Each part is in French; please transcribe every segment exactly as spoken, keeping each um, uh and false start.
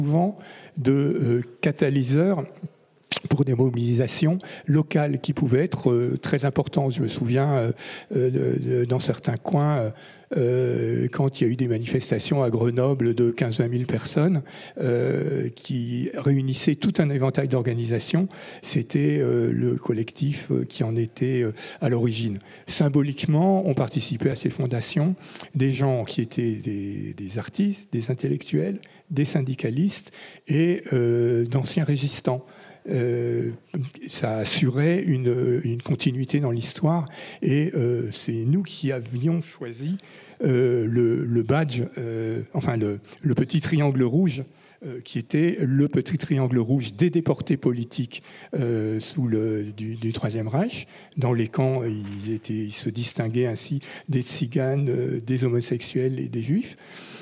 souvent de euh, catalyseurs pour des mobilisations locales qui pouvaient être euh, très importantes. Je me souviens, euh, euh, dans certains coins, euh, quand il y a eu des manifestations à Grenoble de quinze à vingt mille personnes euh, qui réunissaient tout un éventail d'organisations, c'était euh, le collectif qui en était euh, à l'origine. Symboliquement, ont participé à ces fondations des gens qui étaient des, des artistes, des intellectuels, des syndicalistes et euh, d'anciens résistants. Euh, ça assurait une, une continuité dans l'histoire et euh, c'est nous qui avions choisi euh, le, le badge, euh, enfin le, le petit triangle rouge euh, qui était le petit triangle rouge des déportés politiques euh, sous le, du, du Troisième Reich. Dans les camps, ils, étaient, ils se distinguaient ainsi des tziganes, euh, des homosexuels et des juifs.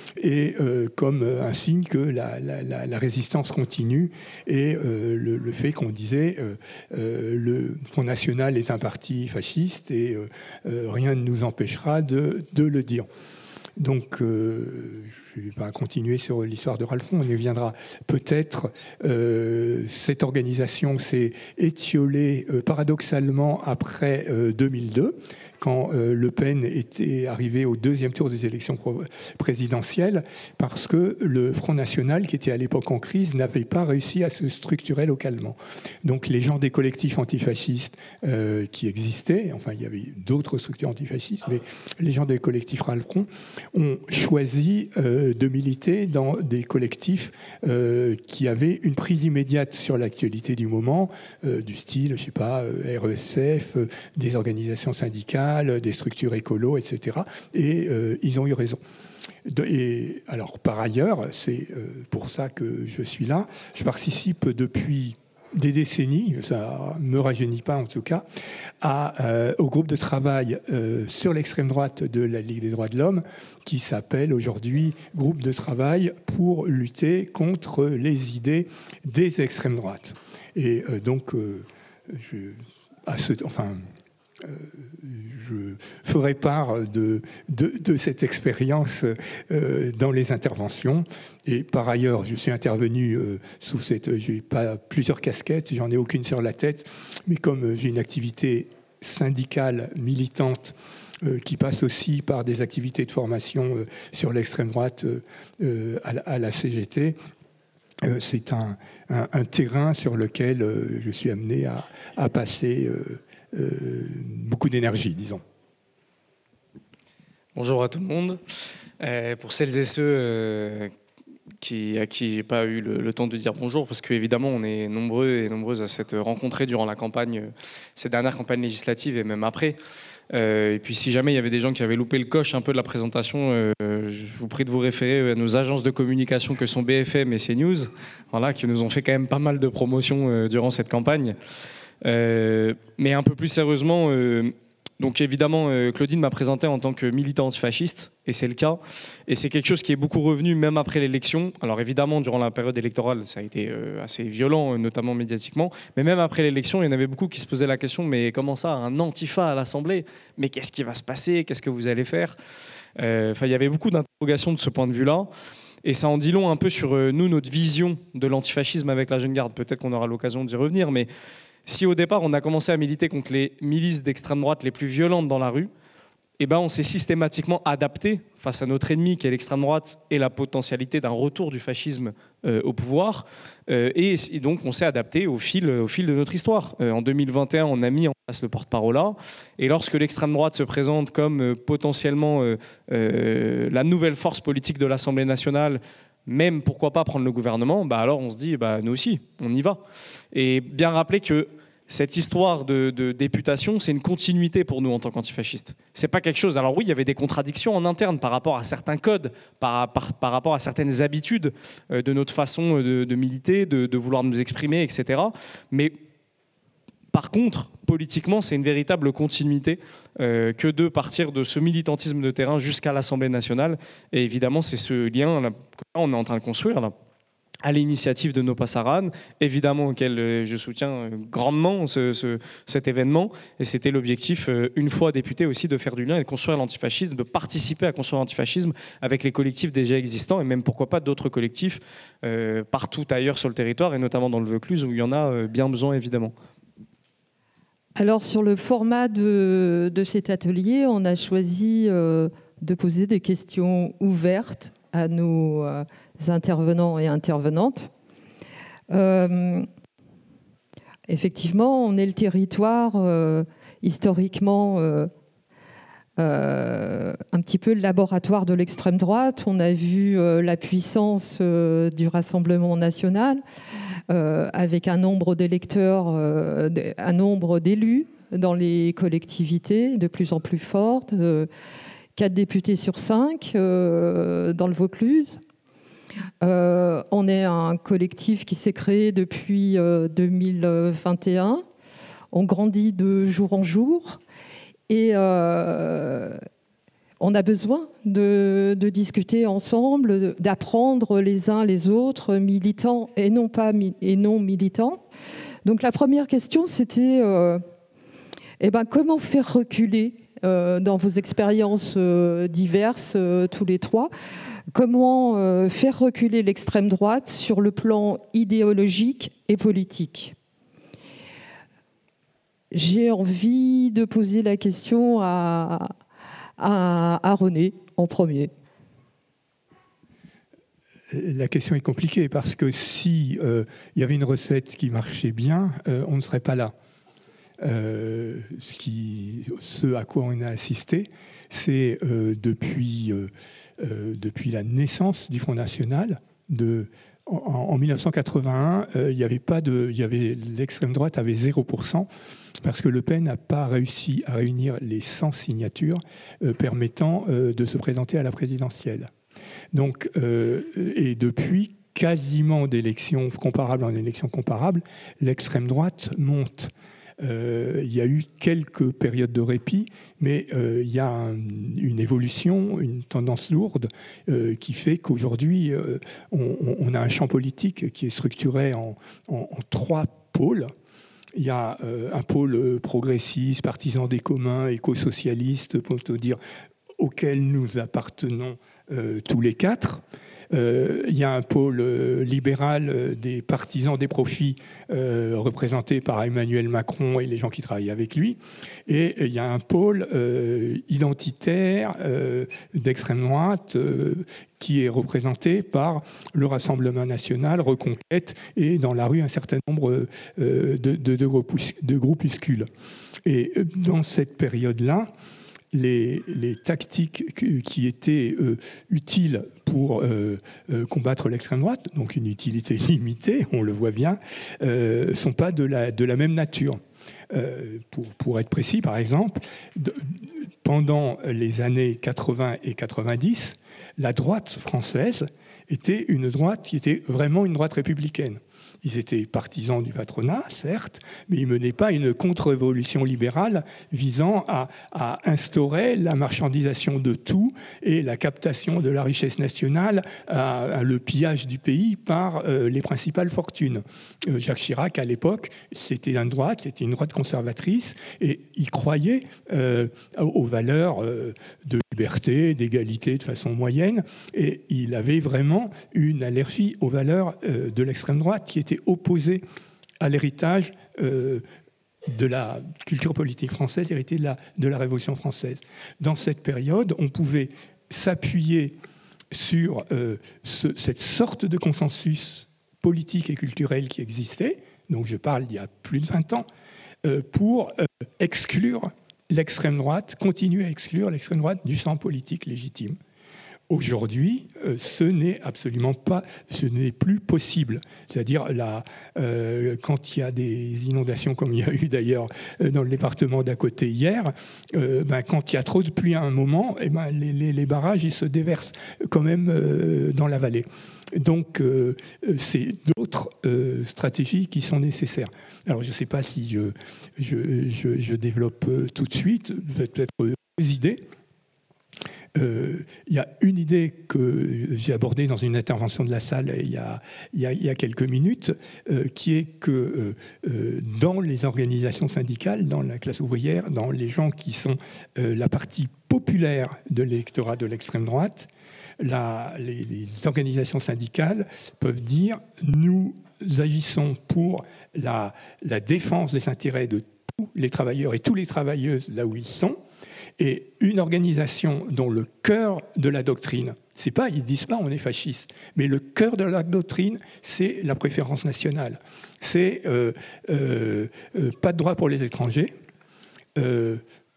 Et euh, comme un signe que la, la, la résistance continue et euh, le, le fait qu'on disait euh, euh, le Front National est un parti fasciste et euh, euh, rien ne nous empêchera de, de le dire. Donc, euh, je ne vais pas continuer sur l'histoire de Ralphon, on y viendra peut-être. Euh, cette organisation s'est étiolée euh, paradoxalement après euh, deux mille deux, quand euh, Le Pen était arrivé au deuxième tour des élections présidentielles, parce que le Front National, qui était à l'époque en crise, n'avait pas réussi à se structurer localement. Donc les gens des collectifs antifascistes euh, qui existaient, enfin il y avait d'autres structures antifascistes, mais les gens des collectifs Ralphon ont choisi euh, de militer dans des collectifs euh, qui avaient une prise immédiate sur l'actualité du moment, euh, du style, je sais pas, euh, R E S F, euh, des organisations syndicales, des structures écolo, et cetera. Et euh, ils ont eu raison. De, et, alors, par ailleurs, c'est euh, pour ça que je suis là. Je participe depuis des décennies, ça ne me rajeunit pas en tout cas, à, euh, au groupe de travail euh, sur l'extrême droite de la Ligue des droits de l'homme, qui s'appelle aujourd'hui Groupe de travail pour lutter contre les idées des extrêmes droites. Et euh, donc, euh, je, à ce, enfin... Euh, je ferai part de, de, de cette expérience euh, dans les interventions. Et par ailleurs, je suis intervenu euh, sous cette... J'ai pas plusieurs casquettes, j'en ai aucune sur la tête, mais comme euh, j'ai une activité syndicale militante euh, qui passe aussi par des activités de formation euh, sur l'extrême droite euh, à, la, à la C G T, euh, c'est un, un, un terrain sur lequel euh, je suis amené à, à passer... Euh, Euh, beaucoup d'énergie, disons. Bonjour à tout le monde. Euh, pour celles et ceux euh, qui, à qui j'ai pas eu le, le temps de dire bonjour, parce qu'évidemment on est nombreux et nombreuses à s'être rencontrés durant la campagne, ces dernières campagnes législatives et même après. Euh, et puis si jamais il y avait des gens qui avaient loupé le coche un peu de la présentation, euh, je vous prie de vous référer à nos agences de communication que sont B F M et CNews, voilà, qui nous ont fait quand même pas mal de promotions euh, durant cette campagne. Euh, mais un peu plus sérieusement, euh, donc évidemment, euh, Claudine m'a présenté en tant que militant antifasciste, et c'est le cas. Et c'est quelque chose qui est beaucoup revenu même après l'élection. Alors évidemment, durant la période électorale, ça a été euh, assez violent, notamment médiatiquement. Mais même après l'élection, il y en avait beaucoup qui se posaient la question, mais comment ça, un antifa à l'Assemblée ? Mais qu'est-ce qui va se passer ? Qu'est-ce que vous allez faire ? euh, Enfin, il y avait beaucoup d'interrogations de ce point de vue-là. Et ça en dit long un peu sur euh, nous, notre vision de l'antifascisme avec la Jeune Garde. Peut-être qu'on aura l'occasion d'y revenir, mais si au départ on a commencé à militer contre les milices d'extrême droite les plus violentes dans la rue, eh ben on s'est systématiquement adapté face à notre ennemi qui est l'extrême droite et la potentialité d'un retour du fascisme euh, au pouvoir. Euh, et, et donc on s'est adapté au fil, au fil de notre histoire. Euh, en deux mille vingt et un, on a mis en place le porte-parole là. Et lorsque l'extrême droite se présente comme euh, potentiellement euh, euh, la nouvelle force politique de l'Assemblée nationale, même pourquoi pas prendre le gouvernement, bah alors on se dit bah nous aussi, on y va. Et bien rappeler que cette histoire de, de députation, c'est une continuité pour nous en tant qu'antifascistes. C'est pas quelque chose. Alors oui, il y avait des contradictions en interne par rapport à certains codes, par, par, par rapport à certaines habitudes euh, de notre façon de, de militer, de, de vouloir nous exprimer, et cetera. Mais par contre, politiquement, c'est une véritable continuité euh, que de partir de ce militantisme de terrain jusqu'à l'Assemblée nationale. Et évidemment, c'est ce lien là, qu'on est en train de construire là, à l'initiative de Nopa Saran, évidemment auquel je soutiens grandement ce, ce, cet événement. Et c'était l'objectif, une fois député aussi, de faire du lien et de construire l'antifascisme, de participer à construire l'antifascisme avec les collectifs déjà existants et même, pourquoi pas, d'autres collectifs euh, partout ailleurs sur le territoire et notamment dans le Vaucluse où il y en a bien besoin, évidemment. Alors, sur le format de, de cet atelier, on a choisi euh, de poser des questions ouvertes à nos euh, intervenants et intervenantes. Euh, effectivement, on est le territoire euh, historiquement euh, euh, un petit peu le laboratoire de l'extrême droite. On a vu euh, la puissance euh, du Rassemblement national euh, avec un nombre d'électeurs, euh, un nombre d'élus dans les collectivités de plus en plus forte. Euh, quatre députés sur cinq euh, dans le Vaucluse. Euh, on est un collectif qui s'est créé depuis euh, deux mille vingt et un. On grandit de jour en jour et euh, on a besoin de, de discuter ensemble, d'apprendre les uns les autres, militants et non, pas, et non militants. Donc la première question, c'était euh, eh ben, comment faire reculer euh, dans vos expériences euh, diverses, euh, tous les trois, comment euh, faire reculer l'extrême droite sur le plan idéologique et politique. J'ai envie de poser la question à, à, à René en premier. La question est compliquée parce que si euh, il y avait une recette qui marchait bien, euh, on ne serait pas là. Euh, ce, qui, ce à quoi on a assisté, c'est euh, depuis, euh, euh, depuis la naissance du Front National, de, en, en mille neuf cent quatre-vingt-un, euh, il y avait pas de, il y avait, l'extrême droite avait zéro pour cent parce que Le Pen n'a pas réussi à réunir les cent signatures euh, permettant euh, de se présenter à la présidentielle. Donc, euh, et depuis quasiment d'élections comparables en élections comparables, l'extrême droite monte. Euh, il y a eu quelques périodes de répit, mais euh, il y a un, une évolution, une tendance lourde euh, qui fait qu'aujourd'hui, euh, on, on a un champ politique qui est structuré en, en, en trois pôles. Il y a euh, un pôle progressiste, partisan des communs, éco-socialiste, pour te dire, auquel nous appartenons euh, tous les quatre. Euh, il y a un pôle euh, libéral euh, des partisans des profits euh, représentés par Emmanuel Macron et les gens qui travaillent avec lui. Et euh, il y a un pôle euh, identitaire euh, d'extrême droite euh, qui est représenté par le Rassemblement national, Reconquête et dans la rue un certain nombre euh, de, de, de, groupus, de groupuscules. Et dans cette période-là, Les, les tactiques qui étaient euh, utiles pour euh, euh, combattre l'extrême droite, donc une utilité limitée, on le voit bien, ne euh, sont pas de la, de la même nature. Euh, pour, pour être précis, par exemple, de, pendant les années quatre-vingts et quatre-vingt-dix, la droite française était une droite qui était vraiment une droite républicaine. Ils étaient partisans du patronat, certes, mais ils ne menaient pas une contre-révolution libérale visant à, à instaurer la marchandisation de tout et la captation de la richesse nationale, à, à le pillage du pays par euh, les principales fortunes. Euh, Jacques Chirac, à l'époque, c'était une droite, c'était une droite conservatrice, et il croyait euh, aux valeurs euh, de liberté, d'égalité de façon moyenne, et il avait vraiment une allergie aux valeurs euh, de l'extrême droite qui était opposée à l'héritage euh, de la culture politique française, héritée de la, de la Révolution française. Dans cette période, on pouvait s'appuyer sur euh, ce, cette sorte de consensus politique et culturel qui existait, donc je parle d'il y a plus de vingt ans, euh, pour euh, exclure l'extrême droite, continuer à exclure l'extrême droite du champ politique légitime. Aujourd'hui, euh, ce n'est absolument pas, ce n'est plus possible. C'est-à-dire, là, euh, quand il y a des inondations, comme il y a eu d'ailleurs euh, dans le département d'à côté hier, euh, ben, quand il y a trop de pluie à un moment, eh ben, les, les, les barrages ils se déversent quand même euh, dans la vallée. Donc, euh, c'est d'autres euh, stratégies qui sont nécessaires. Alors, je ne sais pas si je, je, je, je développe tout de suite, peut-être deux idées. Euh, il y a une idée que j'ai abordée dans une intervention de la salle il y a, il y a, il y a quelques minutes, euh, qui est que euh, dans les organisations syndicales, dans la classe ouvrière, dans les gens qui sont euh, la partie populaire de l'électorat de l'extrême droite, la, les, les organisations syndicales peuvent dire « nous agissons pour la, la défense des intérêts de tous les travailleurs et tous les travailleuses là où ils sont », et une organisation dont le cœur de la doctrine, c'est pas, ils disent pas on est fasciste, mais le cœur de la doctrine, c'est la préférence nationale. C'est euh, euh, euh, pas de droit pour les étrangers, euh,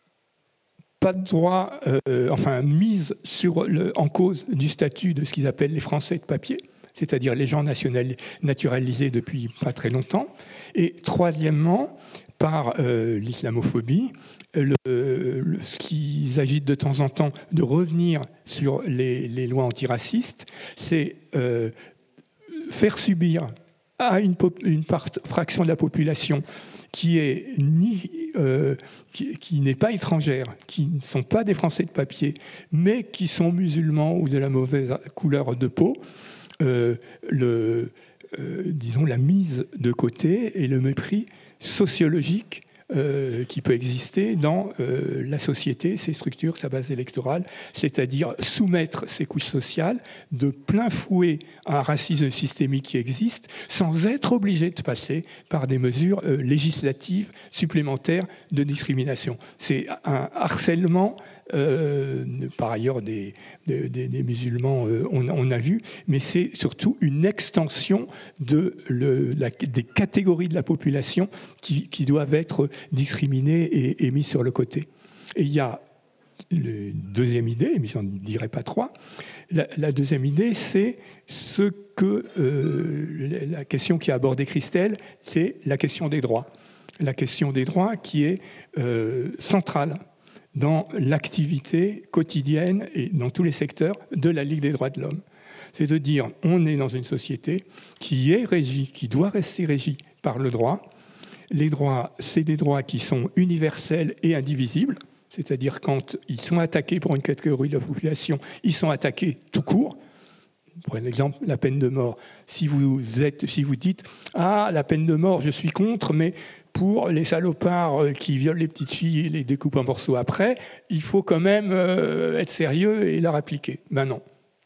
pas de droit, euh, enfin mise sur le, en cause du statut de ce qu'ils appellent les Français de papier, c'est-à-dire les gens national, naturalisés depuis pas très longtemps, et troisièmement, par euh, l'islamophobie, le, le, ce qu'ils agitent de temps en temps de revenir sur les, les lois antiracistes, c'est euh, faire subir à une, une part, fraction de la population qui est ni, euh, qui, qui n'est pas étrangère, qui ne sont pas des Français de papier, mais qui sont musulmans ou de la mauvaise couleur de peau, euh, le, euh, disons la mise de côté et le mépris sociologique euh, qui peut exister dans euh, la société, ses structures, sa base électorale, c'est-à-dire soumettre ces couches sociales de plein fouet à un racisme systémique qui existe, sans être obligé de passer par des mesures euh, législatives supplémentaires de discrimination. C'est un harcèlement, euh, par ailleurs des, des, des musulmans, euh, on, on a vu, mais c'est surtout une extension de le, la, des catégories de la population qui, qui doivent être discriminées et, et mises sur le côté. Et il y a une deuxième idée, mais j'en dirai pas trois. La, la deuxième idée, c'est ce que euh, la question qui a abordé Christelle, c'est la question des droits. La question des droits qui est euh, centrale dans l'activité quotidienne et dans tous les secteurs de la Ligue des droits de l'homme. C'est de dire, on est dans une société qui est régie, qui doit rester régie par le droit. Les droits, c'est des droits qui sont universels et indivisibles, c'est-à-dire quand ils sont attaqués pour une catégorie de la population, ils sont attaqués tout court. Pour exemple, la peine de mort. Si vous, êtes, si vous dites « Ah, la peine de mort, je suis contre, mais pour les salopards qui violent les petites filles et les découpent en morceaux après, il faut quand même euh, être sérieux et leur appliquer. » Ben non.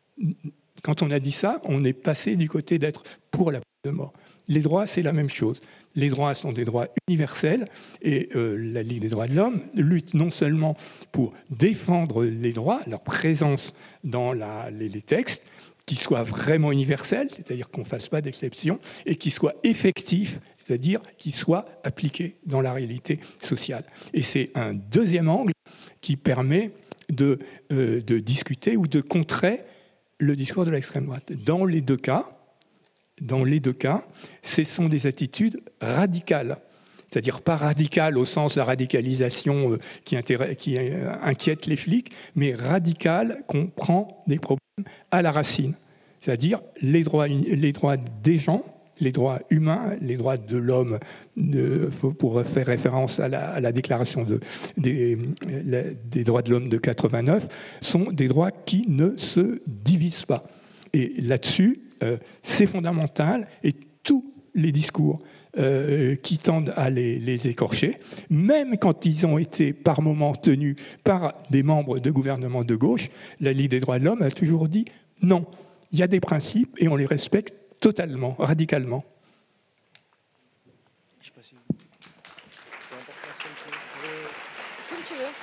Quand on a dit ça, on est passé du côté d'être pour la peine de mort. Les droits, c'est la même chose. Les droits sont des droits universels et euh, la Ligue des droits de l'homme lutte non seulement pour défendre les droits, leur présence dans la, les, les textes, qui soient vraiment universels, c'est-à-dire qu'on ne fasse pas d'exception, et qui soient effectifs, c'est-à-dire qu'ils soient appliqués dans la réalité sociale. Et c'est un deuxième angle qui permet de, euh, de discuter ou de contrer le discours de l'extrême droite. Dans les deux cas, dans les deux cas, ce sont des attitudes radicales. C'est-à-dire pas radicales au sens de la radicalisation euh, qui, qui euh, inquiète les flics, mais radicales qu'on prend des problèmes à la racine. C'est-à-dire les droits, les droits des gens, les droits humains, les droits de l'homme, de, pour faire référence à la, à la déclaration de, des, des droits de l'homme de quatre-vingt-neuf, sont des droits qui ne se divisent pas. Et là-dessus, euh, c'est fondamental, et tous les discours euh, qui tendent à les, les écorcher, même quand ils ont été par moments tenus par des membres de gouvernements de gauche, la Ligue des droits de l'homme a toujours dit non, il y a des principes et on les respecte totalement, radicalement. Je sais pas si... Comme tu veux.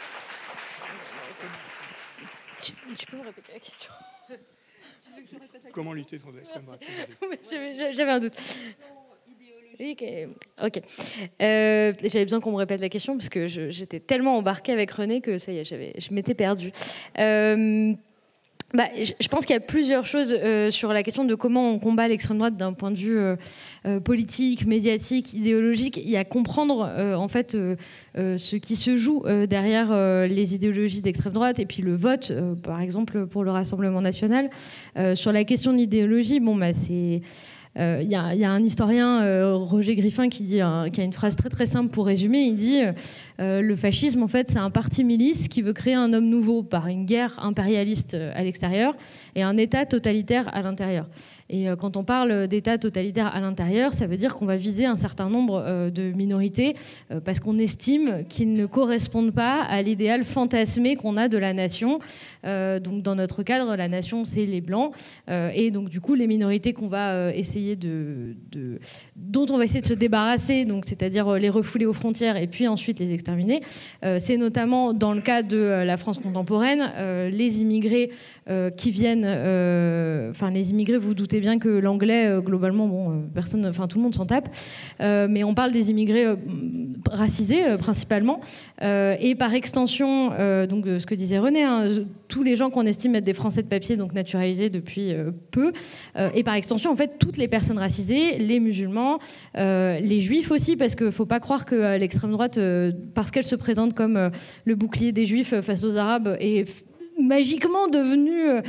Tu, tu peux me répéter la question? Tu veux que je répète la question? Comment lutter contre l'extrême droite? J'avais, j'avais un doute. Okay. Ok. Euh, j'avais besoin qu'on me répète la question parce que je, j'étais tellement embarquée avec René que ça y est, j'avais, je m'étais perdue. Euh, Bah, je pense qu'il y a plusieurs choses euh, sur la question de comment on combat l'extrême droite d'un point de vue euh, euh, politique, médiatique, idéologique. Il y a comprendre euh, en fait euh, euh, ce qui se joue euh, derrière euh, les idéologies d'extrême droite et puis le vote, euh, par exemple pour le Rassemblement national. Euh, sur la question de l'idéologie, bon bah c'est euh, y, y a un historien, euh, Roger Griffin, qui, dit, euh, qui a une phrase très très simple pour résumer. Il dit euh, le fascisme, en fait, c'est un parti milice qui veut créer un homme nouveau par une guerre impérialiste à l'extérieur et un État totalitaire à l'intérieur. Et quand on parle d'État totalitaire à l'intérieur, ça veut dire qu'on va viser un certain nombre de minorités parce qu'on estime qu'ils ne correspondent pas à l'idéal fantasmé qu'on a de la nation. Euh, donc dans notre cadre, la nation, c'est les Blancs. Euh, et donc du coup, les minorités qu'on va essayer de, de, dont on va essayer de se débarrasser, donc c'est-à-dire les refouler aux frontières et puis ensuite les exterminer, euh, c'est notamment dans le cas de la France contemporaine, euh, les immigrés euh, qui viennent, euh, enfin les immigrés, vous, vous doutez bien que l'anglais, euh, globalement, bon, personne, enfin tout le monde s'en tape, euh, mais on parle des immigrés euh, racisés euh, principalement, euh, et par extension, euh, donc ce que disait René, hein, tous les gens qu'on estime être des Français de papier, donc naturalisés depuis euh, peu, euh, et par extension, en fait, toutes les personnes racisées, les musulmans, euh, les juifs aussi, parce qu'il ne faut pas croire que euh, l'extrême droite, euh, parce qu'elle se présente comme euh, le bouclier des juifs face aux arabes, et magiquement devenu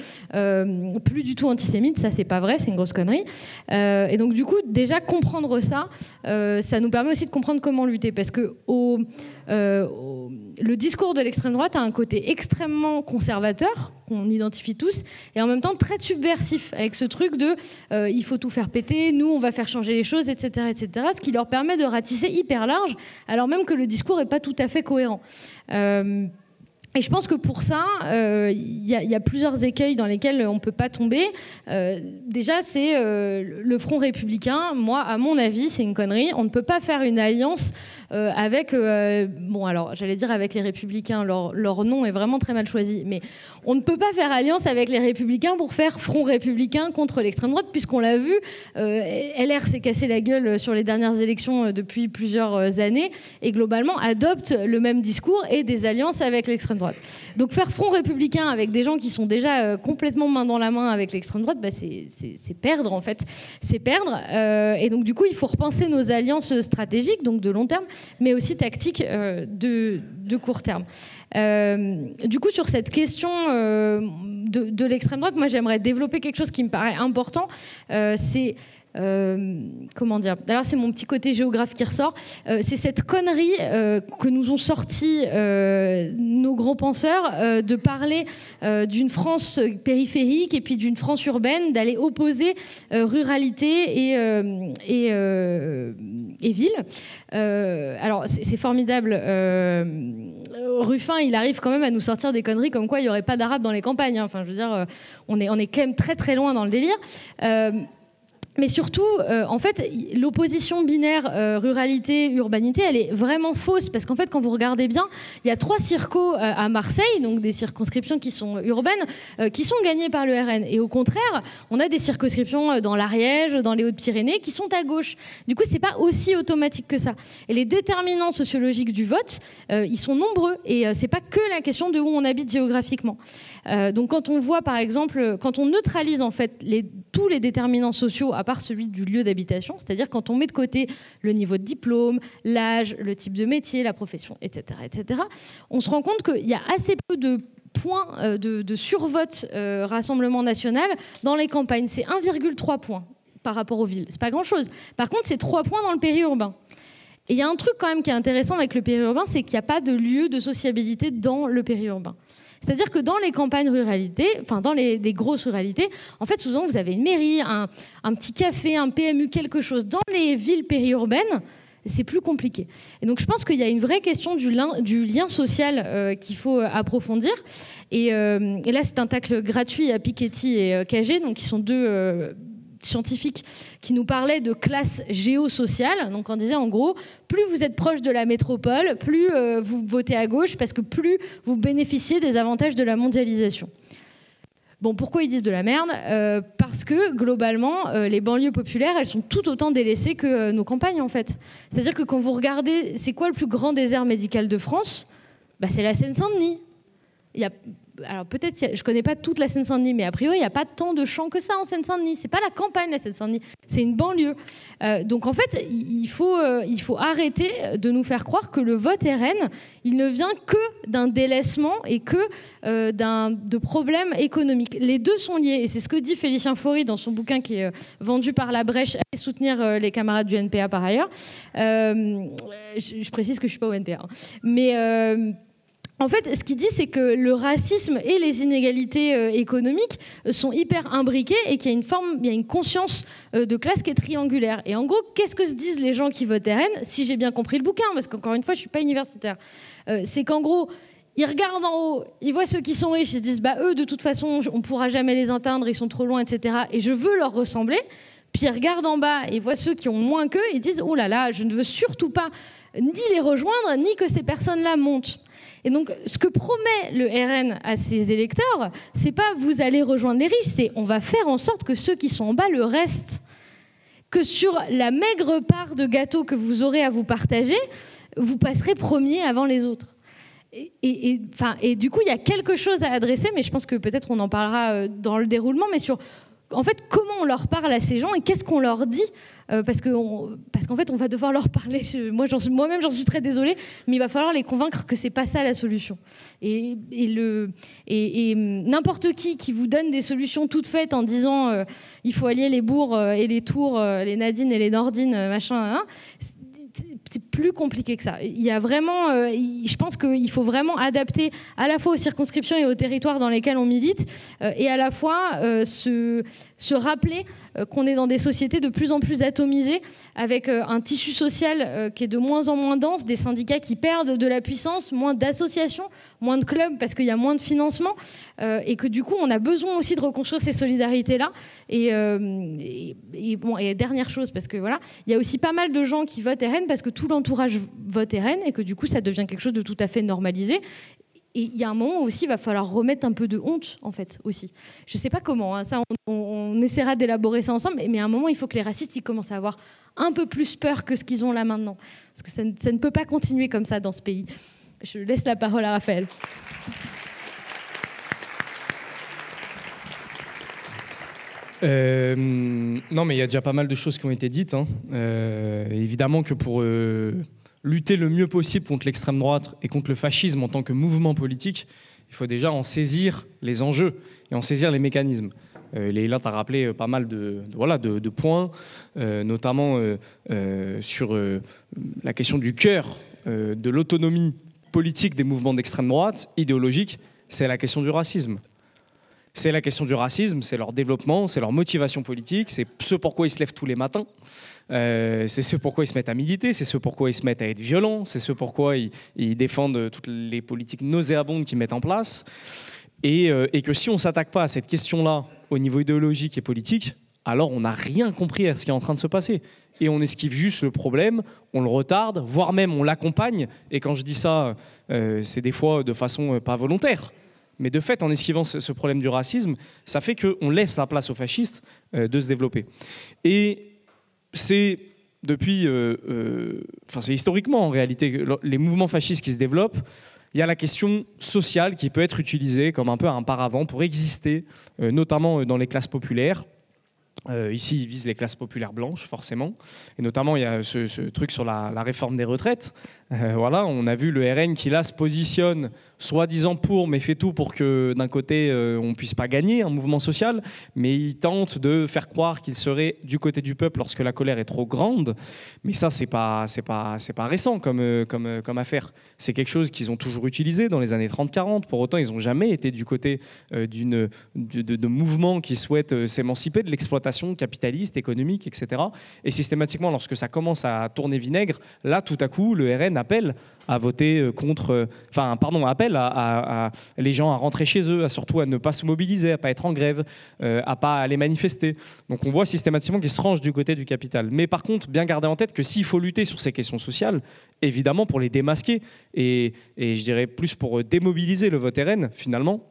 euh, plus du tout antisémite, ça c'est pas vrai, c'est une grosse connerie. Euh, et donc du coup, déjà comprendre ça, euh, ça nous permet aussi de comprendre comment lutter, parce que au, euh, au, le discours de l'extrême droite a un côté extrêmement conservateur, qu'on identifie tous, et en même temps très subversif, avec ce truc de euh, il faut tout faire péter, nous on va faire changer les choses, et cetera, et cetera, ce qui leur permet de ratisser hyper large, alors même que le discours n'est pas tout à fait cohérent. Euh, Et je pense que pour ça, il euh, y, y a plusieurs écueils dans lesquels on ne peut pas tomber. Euh, déjà, c'est euh, le Front républicain. Moi, à mon avis, c'est une connerie. On ne peut pas faire une alliance euh, avec... Euh, bon, alors, j'allais dire avec les Républicains. Leur, leur nom est vraiment très mal choisi. Mais on ne peut pas faire alliance avec les Républicains pour faire Front républicain contre l'extrême droite, puisqu'on l'a vu. Euh, L R s'est cassé la gueule sur les dernières élections depuis plusieurs années et globalement adopte le même discours et des alliances avec l'extrême droite. Donc faire Front républicain avec des gens qui sont déjà euh, complètement main dans la main avec l'extrême droite, bah, c'est, c'est, c'est perdre en fait. C'est perdre. Euh, et donc du coup, il faut repenser nos alliances stratégiques, donc de long terme, mais aussi tactiques euh, de, de court terme. Euh, du coup, sur cette question euh, de, de l'extrême droite, moi j'aimerais développer quelque chose qui me paraît important. Euh, c'est... Euh, comment dire ? Alors c'est mon petit côté géographe qui ressort. Euh, c'est cette connerie euh, que nous ont sorti euh, nos grands penseurs euh, de parler euh, d'une France périphérique et puis d'une France urbaine, d'aller opposer euh, ruralité et, euh, et, euh, et ville. Euh, alors c'est, c'est formidable. Euh, Ruffin, il arrive quand même à nous sortir des conneries comme quoi il n'y aurait pas d'arabe dans les campagnes. Hein. Enfin, je veux dire, on est, on est quand même très très loin dans le délire. Euh, Mais surtout, euh, en fait, l'opposition binaire euh, ruralité-urbanité, elle est vraiment fausse. Parce qu'en fait, quand vous regardez bien, il y a trois circos euh, à Marseille, donc des circonscriptions qui sont urbaines, euh, qui sont gagnées par le R N. Et au contraire, on a des circonscriptions dans l'Ariège, dans les Hautes-Pyrénées, qui sont à gauche. Du coup, c'est pas aussi automatique que ça. Et les déterminants sociologiques du vote, euh, ils sont nombreux. Et euh, c'est pas que la question de où on habite géographiquement. Euh, donc quand on voit, par exemple, quand on neutralise en fait les, tous les déterminants sociaux, à part celui du lieu d'habitation, c'est-à-dire quand on met de côté le niveau de diplôme, l'âge, le type de métier, la profession, et cetera, et cetera, on se rend compte qu'il y a assez peu de points euh, de, de survote euh, Rassemblement national dans les campagnes. C'est un virgule trois points par rapport aux villes. C'est pas grand-chose. Par contre, c'est trois points dans le périurbain. Et il y a un truc quand même qui est intéressant avec le périurbain, c'est qu'il n'y a pas de lieu de sociabilité dans le périurbain. C'est-à-dire que dans les campagnes ruralités, enfin dans les, les grosses ruralités, en fait, souvent, vous avez une mairie, un, un petit café, un P M U, quelque chose. Dans les villes périurbaines, c'est plus compliqué. Et donc, je pense qu'il y a une vraie question du lien, du lien social euh, qu'il faut approfondir. Et, euh, et là, c'est un tacle gratuit à Piketty et euh, Cagé, donc qui sont deux... Euh, scientifiques qui nous parlaient de classe géosociale. Donc on disait en gros, plus vous êtes proche de la métropole, plus euh, vous votez à gauche, parce que plus vous bénéficiez des avantages de la mondialisation. Bon, pourquoi ils disent de la merde ? euh, Parce que globalement, euh, les banlieues populaires, elles sont tout autant délaissées que euh, nos campagnes en fait. C'est-à-dire que quand vous regardez, c'est quoi le plus grand désert médical de France ? Bah, c'est la Seine-Saint-Denis. Il y a alors peut-être, je ne connais pas toute la Seine-Saint-Denis, mais a priori, il n'y a pas tant de champs que ça en Seine-Saint-Denis. Ce n'est pas la campagne, la Seine-Saint-Denis, c'est une banlieue. Euh, donc en fait, il faut, euh, il faut arrêter de nous faire croire que le vote R N, il ne vient que d'un délaissement et que euh, d'un, de problèmes économiques. Les deux sont liés, et c'est ce que dit Félicien Faury dans son bouquin qui est euh, vendu par La Brèche, et soutenir euh, les camarades du N P A par ailleurs. Euh, je, je précise que je ne suis pas au N P A. Hein. Mais... Euh, En fait, ce qu'il dit, c'est que le racisme et les inégalités euh, économiques sont hyper imbriqués et qu'il y a une forme, il y a une conscience euh, de classe qui est triangulaire. Et en gros, qu'est-ce que se disent les gens qui votent R N, si j'ai bien compris le bouquin, parce qu'encore une fois, je suis pas universitaire, euh, c'est qu'en gros, ils regardent en haut, ils voient ceux qui sont riches, ils se disent, bah eux, de toute façon, on pourra jamais les atteindre, ils sont trop loin, et cetera. Et je veux leur ressembler. Puis ils regardent en bas et voient ceux qui ont moins qu'eux, ils disent, oh là là, je ne veux surtout pas ni les rejoindre, ni que ces personnes-là montent. Et donc, ce que promet le R N à ses électeurs, c'est pas vous allez rejoindre les riches, c'est on va faire en sorte que ceux qui sont en bas le restent. Que sur la maigre part de gâteau que vous aurez à vous partager, vous passerez premier avant les autres. Et, et, et, enfin, et du coup, il y a quelque chose à adresser, mais je pense que peut-être on en parlera dans le déroulement, mais sur en fait, comment on leur parle à ces gens et qu'est-ce qu'on leur dit euh, parce, que on, parce qu'en fait, on va devoir leur parler. Je, moi, j'en suis, moi-même, j'en suis très désolée, mais il va falloir les convaincre que c'est pas ça la solution. Et, et, le, et, et n'importe qui qui vous donne des solutions toutes faites en disant euh, il faut allier les bourgs euh, et les tours, euh, les Nadine et les Nordine, euh, machin, hein, c'est plus compliqué que ça. Il y a vraiment, euh, je pense qu'il faut vraiment adapter à la fois aux circonscriptions et aux territoires dans lesquels on milite, euh, et à la fois euh, se, se rappeler euh, qu'on est dans des sociétés de plus en plus atomisées, avec euh, un tissu social euh, qui est de moins en moins dense, des syndicats qui perdent de la puissance, moins d'associations, moins de clubs parce qu'il y a moins de financement, euh, et que du coup on a besoin aussi de reconstruire ces solidarités-là. Et, euh, et, et, bon, et dernière chose, parce que voilà, il y a aussi pas mal de gens qui votent R N parce que tout l'entourage vote R N et que du coup ça devient quelque chose de tout à fait normalisé. Et il y a un moment où aussi il va falloir remettre un peu de honte, en fait, aussi. Je ne sais pas comment, hein, ça, on, on, on essaiera d'élaborer ça ensemble, mais à un moment, il faut que les racistes ils commencent à avoir un peu plus peur que ce qu'ils ont là maintenant. Parce que ça ne, ça ne peut pas continuer comme ça dans ce pays. Je laisse la parole à Raphaël. Euh, non, mais il y a déjà pas mal de choses qui ont été dites. Hein. Euh, évidemment que pour... Euh lutter le mieux possible contre l'extrême droite et contre le fascisme en tant que mouvement politique, il faut déjà en saisir les enjeux et en saisir les mécanismes. Euh, Leïla t'a rappelé pas mal de, de, voilà, de, de points, euh, notamment euh, euh, sur euh, la question du cœur euh, de l'autonomie politique des mouvements d'extrême droite, idéologique, c'est la question du racisme. C'est la question du racisme, c'est leur développement, c'est leur motivation politique, c'est ce pourquoi ils se lèvent tous les matins. Euh, c'est ce pourquoi ils se mettent à militer, c'est ce pourquoi ils se mettent à être violents, c'est ce pourquoi ils, ils défendent toutes les politiques nauséabondes qu'ils mettent en place. Et, euh, et que si on ne s'attaque pas à cette question-là au niveau idéologique et politique, alors on n'a rien compris à ce qui est en train de se passer. Et on esquive juste le problème, on le retarde, voire même on l'accompagne. Et quand je dis ça, euh, c'est des fois de façon euh, pas volontaire. Mais de fait, en esquivant ce, ce problème du racisme, ça fait qu'on laisse la place aux fascistes euh, de se développer. Et c'est depuis, euh, euh, enfin c'est historiquement en réalité, les mouvements fascistes qui se développent, il y a la question sociale qui peut être utilisée comme un peu un paravent pour exister, euh, notamment dans les classes populaires. Euh, ici, ils visent les classes populaires blanches, forcément. Et notamment, il y a ce, ce truc sur la, la réforme des retraites. Euh, voilà, on a vu le R N qui, là, se positionne soi-disant pour, mais fait tout pour que, d'un côté, euh, on ne puisse pas gagner un mouvement social, mais il tente de faire croire qu'il serait du côté du peuple lorsque la colère est trop grande. Mais ça, c'est pas, c'est pas, c'est pas récent comme, comme, comme affaire. C'est quelque chose qu'ils ont toujours utilisé dans les années trente quarante. Pour autant, ils n'ont jamais été du côté euh, d'une, de, de, de mouvements qui souhaitent euh, s'émanciper de l'exploitation capitaliste, économique, et cetera. Et systématiquement, lorsque ça commence à tourner vinaigre, là, tout à coup, le R N appelle à voter contre, enfin, pardon, appelle à, à, à les gens à rentrer chez eux, à surtout à ne pas se mobiliser, à pas être en grève, euh, à pas aller manifester. Donc on voit systématiquement qu'ils se rangent du côté du capital. Mais par contre, bien garder en tête que s'il faut lutter sur ces questions sociales, évidemment pour les démasquer et, et je dirais plus pour démobiliser le vote R N finalement,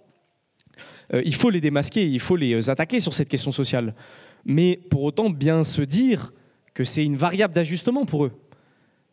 euh, il faut les démasquer, il faut les attaquer sur cette question sociale. Mais pour autant bien se dire que c'est une variable d'ajustement pour eux.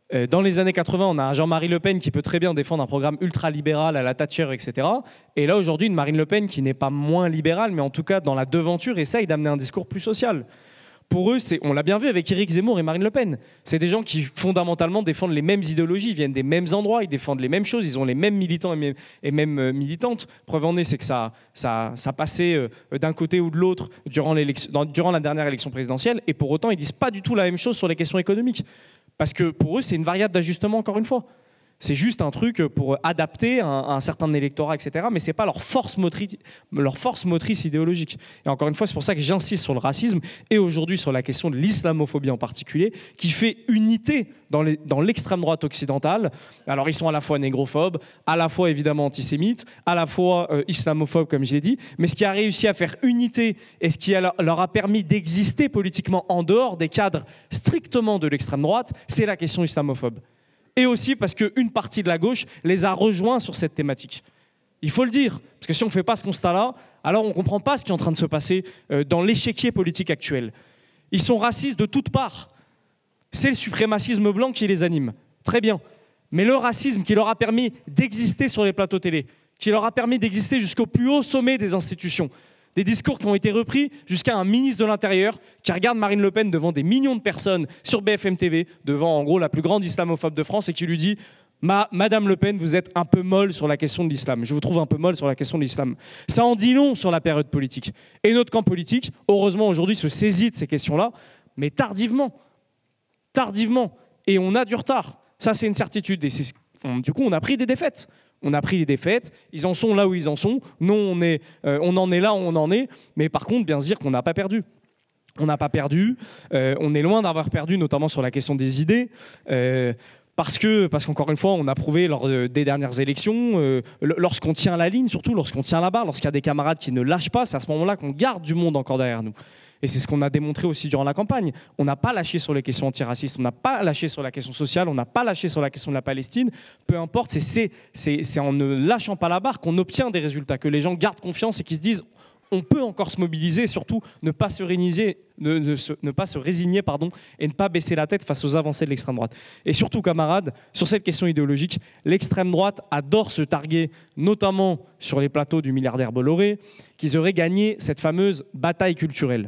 Euh, dans les années quatre-vingts, on a un Jean-Marie Le Pen qui peut très bien défendre un programme ultra-libéral à la Thatcher, et cetera. Et là, aujourd'hui, une Marine Le Pen qui n'est pas moins libérale, mais en tout cas, dans la devanture, essaye d'amener un discours plus social. Pour eux, c'est, on l'a bien vu avec Éric Zemmour et Marine Le Pen. C'est des gens qui, fondamentalement, défendent les mêmes idéologies, ils viennent des mêmes endroits, ils défendent les mêmes choses, ils ont les mêmes militants et mêmes, et mêmes euh, militantes. Preuve en est, c'est que ça, ça, ça passait euh, d'un côté ou de l'autre durant, dans, durant la dernière élection présidentielle. Et pour autant, ils disent pas du tout la même chose sur les questions économiques. Parce que pour eux, c'est une variable d'ajustement, encore une fois. C'est juste un truc pour adapter un, un certain électorat, et cetera. Mais ce n'est pas leur force, motrice, leur force motrice idéologique. Et encore une fois, c'est pour ça que j'insiste sur le racisme et aujourd'hui sur la question de l'islamophobie en particulier, qui fait unité dans, les, dans l'extrême droite occidentale. Alors, ils sont à la fois négrophobes, à la fois évidemment antisémites, à la fois euh, islamophobes, comme je l'ai dit. Mais ce qui a réussi à faire unité et ce qui a, leur a permis d'exister politiquement en dehors des cadres strictement de l'extrême droite, c'est la question islamophobe. Et aussi parce qu'une partie de la gauche les a rejoints sur cette thématique. Il faut le dire, parce que si on ne fait pas ce constat-là, alors on ne comprend pas ce qui est en train de se passer dans l'échiquier politique actuel. Ils sont racistes de toutes parts. C'est le suprémacisme blanc qui les anime. Très bien. Mais le racisme qui leur a permis d'exister sur les plateaux télé, qui leur a permis d'exister jusqu'au plus haut sommet des institutions, des discours qui ont été repris jusqu'à un ministre de l'Intérieur qui regarde Marine Le Pen devant des millions de personnes sur B F M T V, devant en gros la plus grande islamophobe de France, et qui lui dit Ma, « Madame Le Pen, vous êtes un peu molle sur la question de l'islam. Je vous trouve un peu molle sur la question de l'islam. » Ça en dit long sur la période politique. Et notre camp politique, heureusement aujourd'hui, se saisit de ces questions-là, mais tardivement. Tardivement. Et on a du retard. Ça, c'est une certitude. Et c'est, on, du coup, on a pris des défaites. On a pris des défaites, ils en sont là où ils en sont, nous on, est, euh, on en est là où on en est, mais par contre bien se dire qu'on n'a pas perdu. On n'a pas perdu, euh, on est loin d'avoir perdu, notamment sur la question des idées, euh, parce, que, parce qu'encore une fois, on a prouvé lors des dernières élections, euh, lorsqu'on tient la ligne, surtout lorsqu'on tient la barre, lorsqu'il y a des camarades qui ne lâchent pas, c'est à ce moment-là qu'on garde du monde encore derrière nous. Et c'est ce qu'on a démontré aussi durant la campagne. On n'a pas lâché sur les questions antiracistes, on n'a pas lâché sur la question sociale, on n'a pas lâché sur la question de la Palestine. Peu importe, c'est, c'est, c'est, c'est en ne lâchant pas la barre qu'on obtient des résultats, que les gens gardent confiance et qu'ils se disent on peut encore se mobiliser et surtout ne pas se résigner, ne, ne, se, ne pas se résigner pardon, et ne pas baisser la tête face aux avancées de l'extrême droite. Et surtout, camarades, sur cette question idéologique, l'extrême droite adore se targuer, notamment sur les plateaux du milliardaire Bolloré, qu'ils auraient gagné cette fameuse bataille culturelle.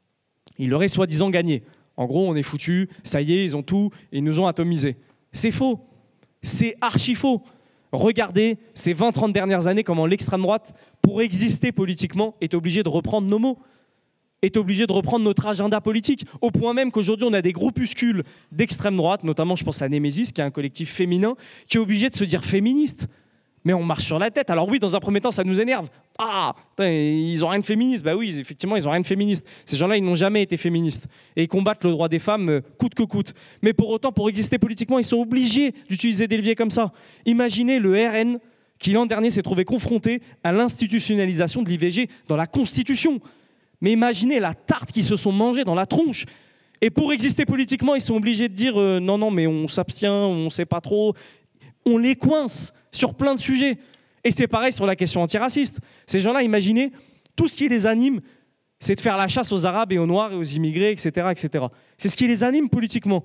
Ils l'auraient soi-disant gagné. En gros, on est foutus, ça y est, ils ont tout, ils nous ont atomisés. C'est faux. C'est archi faux. Regardez ces vingt trente dernières années, comment l'extrême droite, pour exister politiquement, est obligée de reprendre nos mots, est obligée de reprendre notre agenda politique, au point même qu'aujourd'hui, on a des groupuscules d'extrême droite, notamment, je pense à Némésis, qui est un collectif féminin, qui est obligé de se dire féministe. Mais on marche sur la tête. Alors oui, dans un premier temps, ça nous énerve. Ah, ils n'ont rien de féministe. Bah oui, effectivement, ils n'ont rien de féministe. Ces gens-là, ils n'ont jamais été féministes. Et ils combattent le droit des femmes coûte que coûte. Mais pour autant, pour exister politiquement, ils sont obligés d'utiliser des leviers comme ça. Imaginez le R N qui, l'an dernier, s'est trouvé confronté à l'institutionnalisation de l'I V G dans la Constitution. Mais imaginez la tarte qu'ils se sont mangés dans la tronche. Et pour exister politiquement, ils sont obligés de dire euh, non, non, mais on s'abstient, on ne sait pas trop. On les coince sur plein de sujets. Et c'est pareil sur la question antiraciste. Ces gens-là, imaginez, tout ce qui les anime, c'est de faire la chasse aux Arabes et aux Noirs et aux immigrés, et cetera, et cetera. C'est ce qui les anime politiquement.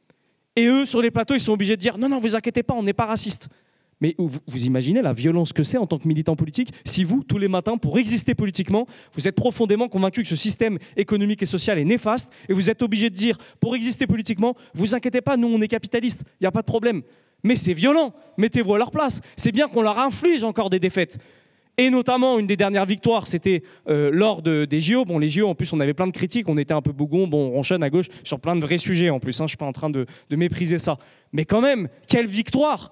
Et eux, sur les plateaux, ils sont obligés de dire « Non, non, vous inquiétez pas, on n'est pas racistes ». Mais vous, vous imaginez la violence que c'est en tant que militant politique si vous, tous les matins, pour exister politiquement, vous êtes profondément convaincu que ce système économique et social est néfaste et vous êtes obligé de dire, pour exister politiquement, vous inquiétez pas, nous, on est capitalistes, il n'y a pas de problème. Mais c'est violent, mettez-vous à leur place. C'est bien qu'on leur inflige encore des défaites. Et notamment, une des dernières victoires, c'était euh, lors de, des J O. Bon, les J O, en plus, on avait plein de critiques, on était un peu bougon, bon, on ronchonne à gauche sur plein de vrais sujets en plus. Hein, je ne suis pas en train de, de mépriser ça. Mais quand même, quelle victoire!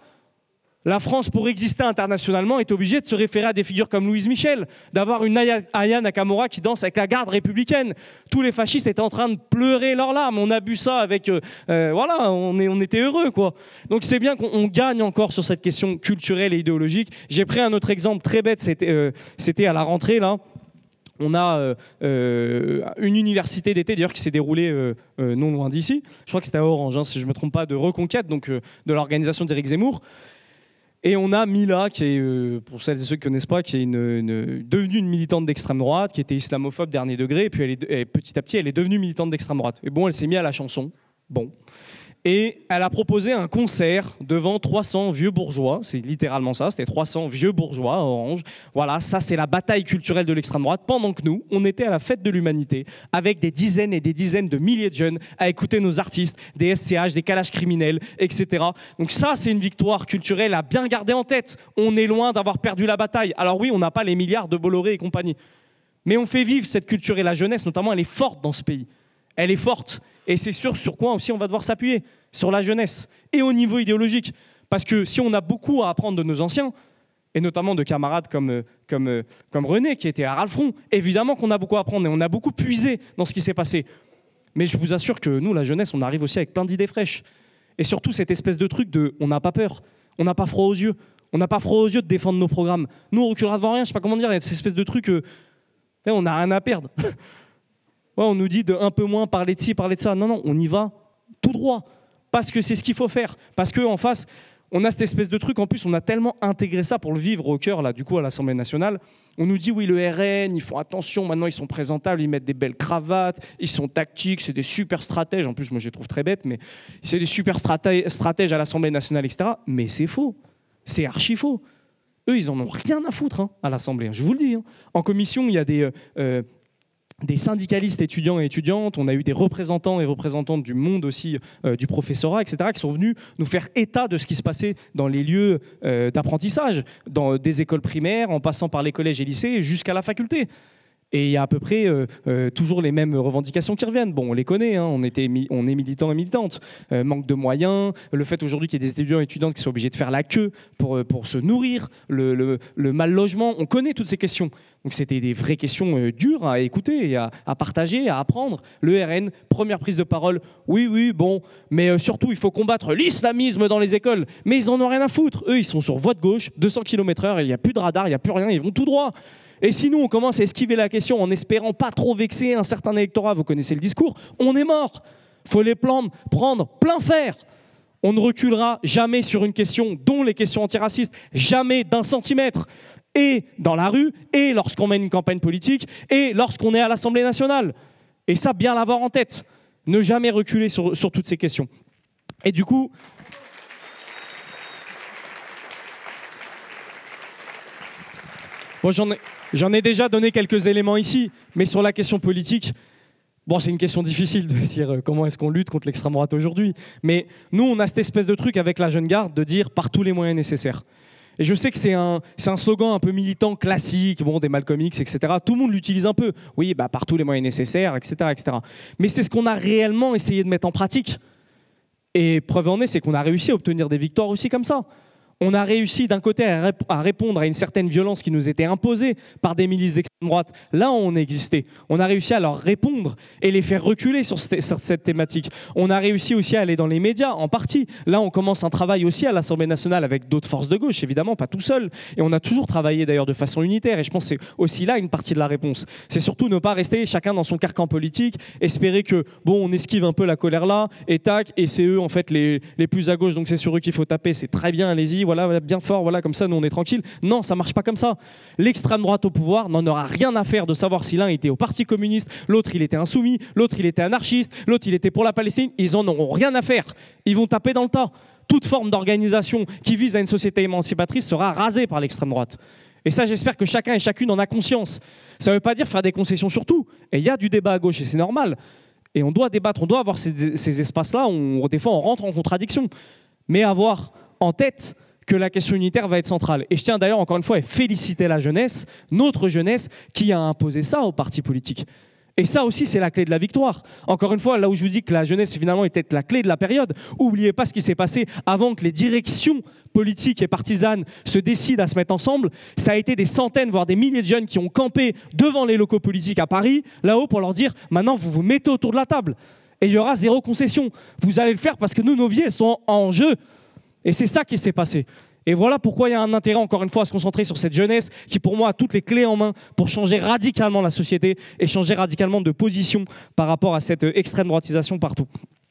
La France, pour exister internationalement, est obligée de se référer à des figures comme Louise Michel, d'avoir une Aya Nakamura qui danse avec la garde républicaine. Tous les fascistes étaient en train de pleurer leurs larmes. On a bu ça avec... Euh, euh, voilà, on, est, on était heureux, quoi. Donc c'est bien qu'on gagne encore sur cette question culturelle et idéologique. J'ai pris un autre exemple très bête, c'était, euh, c'était à la rentrée, là. On a euh, euh, une université d'été, d'ailleurs, qui s'est déroulée euh, euh, non loin d'ici. Je crois que c'était à Orange, hein, si je ne me trompe pas, de Reconquête, donc euh, de l'organisation d'Éric Zemmour. Et on a Mila, qui est, euh, pour celles et ceux qui ne connaissent pas, qui est une, une, devenue une militante d'extrême droite, qui était islamophobe dernier degré, et puis elle est, elle, petit à petit, elle est devenue militante d'extrême droite. Et bon, elle s'est mise à la chanson. Bon. Et elle a proposé un concert devant trois cents vieux bourgeois. C'est littéralement ça, c'était trois cents vieux bourgeois à Orange. Voilà, ça c'est la bataille culturelle de l'extrême droite. Pendant que nous, on était à la fête de l'humanité avec des dizaines et des dizaines de milliers de jeunes à écouter nos artistes, des S C H, des calages criminels, et cetera. Donc ça, c'est une victoire culturelle à bien garder en tête. On est loin d'avoir perdu la bataille. Alors oui, on n'a pas les milliards de Bolloré et compagnie. Mais on fait vivre cette culture et la jeunesse, notamment, elle est forte dans ce pays. Elle est forte. Et c'est sûr sur quoi aussi on va devoir s'appuyer, sur la jeunesse et au niveau idéologique. Parce que si on a beaucoup à apprendre de nos anciens, et notamment de camarades comme, comme, comme René, qui était à Ralfron, évidemment qu'on a beaucoup à apprendre et on a beaucoup puisé dans ce qui s'est passé. Mais je vous assure que nous, la jeunesse, on arrive aussi avec plein d'idées fraîches. Et surtout cette espèce de truc de on n'a pas peur, on n'a pas froid aux yeux, on n'a pas froid aux yeux de défendre nos programmes. Nous, on reculera devant rien, je sais pas comment dire, il y a cette espèce de truc, euh, on n'a rien à perdre. Ouais, on nous dit de un peu moins parler de ci, parler de ça. Non, non, on y va tout droit. Parce que c'est ce qu'il faut faire. Parce qu'en face, on a cette espèce de truc. En plus, on a tellement intégré ça pour le vivre au cœur, là, du coup, à l'Assemblée nationale. On nous dit, oui, le R N, ils font attention. Maintenant, ils sont présentables, ils mettent des belles cravates, ils sont tactiques, c'est des super stratèges. En plus, moi, je les trouve très bêtes, mais c'est des super stratèges, stratèges à l'Assemblée nationale, et cetera. Mais c'est faux. C'est archi faux. Eux, ils en ont rien à foutre hein, à l'Assemblée. Je vous le dis. Hein. En commission, il y a des... Euh, des syndicalistes étudiants et étudiantes, on a eu des représentants et représentantes du monde aussi, euh, du professorat, et cetera, qui sont venus nous faire état de ce qui se passait dans les lieux euh, d'apprentissage, dans des écoles primaires, en passant par les collèges et lycées, jusqu'à la faculté. Et il y a à peu près euh, euh, toujours les mêmes revendications qui reviennent. Bon, on les connaît, hein, on, était, on est militants et militantes. Euh, manque de moyens, le fait aujourd'hui qu'il y ait des étudiants et étudiantes qui sont obligés de faire la queue pour, pour se nourrir, le, le, le mal logement, on connaît toutes ces questions. Donc c'était des vraies questions euh, dures à écouter, et à, à partager, à apprendre. Le R N, première prise de parole, oui, oui, bon, mais euh, surtout il faut combattre l'islamisme dans les écoles. Mais ils en ont rien à foutre. Eux, ils sont sur voie de gauche, deux cents kilomètres heure, il n'y a plus de radar, il n'y a plus rien, ils vont tout droit. Et si nous, on commence à esquiver la question en espérant pas trop vexer un certain électorat, vous connaissez le discours, on est mort. Il faut les prendre, prendre plein fer. On ne reculera jamais sur une question, dont les questions antiracistes, jamais d'un centimètre. Et dans la rue, et lorsqu'on mène une campagne politique, et lorsqu'on est à l'Assemblée nationale. Et ça, bien l'avoir en tête. Ne jamais reculer sur, sur toutes ces questions. Et du coup... Bon, j'en ai... J'en ai déjà donné quelques éléments ici, mais sur la question politique, bon, c'est une question difficile de dire comment est-ce qu'on lutte contre l'extrême droite aujourd'hui. Mais nous, on a cette espèce de truc avec la jeune garde de dire par tous les moyens nécessaires. Et je sais que c'est un, c'est un slogan un peu militant classique, bon, des Malcolm X, et cetera. Tout le monde l'utilise un peu. Oui, bah, par tous les moyens nécessaires, et cetera, et cetera. Mais c'est ce qu'on a réellement essayé de mettre en pratique. Et preuve en est, c'est qu'on a réussi à obtenir des victoires aussi comme ça. On a réussi d'un côté à, rép- à répondre à une certaine violence qui nous était imposée par des milices d'extrême droite. Là où on existait, on a réussi à leur répondre et les faire reculer sur cette, sur cette thématique. On a réussi aussi à aller dans les médias, en partie. Là, on commence un travail aussi à l'Assemblée nationale avec d'autres forces de gauche, évidemment, pas tout seul. Et on a toujours travaillé d'ailleurs de façon unitaire. Et je pense que c'est aussi là une partie de la réponse. C'est surtout ne pas rester chacun dans son carcan politique, espérer que, bon, on esquive un peu la colère là, et tac, et c'est eux, en fait, les, les plus à gauche, donc c'est sur eux qu'il faut taper. C'est très bien, allez-y. Voilà, bien fort, voilà, comme ça, nous, on est tranquille. Non, ça marche pas comme ça. L'extrême droite au pouvoir n'en aura rien à faire de savoir si l'un était au Parti communiste, l'autre, il était insoumis, l'autre, il était anarchiste, l'autre, il était pour la Palestine. Ils en auront rien à faire. Ils vont taper dans le tas. Toute forme d'organisation qui vise à une société émancipatrice sera rasée par l'extrême droite. Et ça, j'espère que chacun et chacune en a conscience. Ça ne veut pas dire faire des concessions sur tout. Et il y a du débat à gauche, et c'est normal. Et on doit débattre, on doit avoir ces, ces espaces-là où, des fois, on rentre en contradiction. Mais avoir en tête que la question unitaire va être centrale. Et je tiens d'ailleurs encore une fois à féliciter la jeunesse, notre jeunesse, qui a imposé ça aux partis politiques. Et ça aussi, c'est la clé de la victoire. Encore une fois, là où je vous dis que la jeunesse, finalement, est peut-être la clé de la période, n'oubliez pas ce qui s'est passé avant que les directions politiques et partisanes se décident à se mettre ensemble. Ça a été des centaines, voire des milliers de jeunes qui ont campé devant les locaux politiques à Paris, là-haut, pour leur dire « maintenant, vous vous mettez autour de la table. Et il y aura zéro concession. Vous allez le faire parce que nous, nos vies, elles sont en jeu. » Et c'est ça qui s'est passé. Et voilà pourquoi il y a un intérêt, encore une fois, à se concentrer sur cette jeunesse qui, pour moi, a toutes les clés en main pour changer radicalement la société et changer radicalement de position par rapport à cette extrême droitisation partout.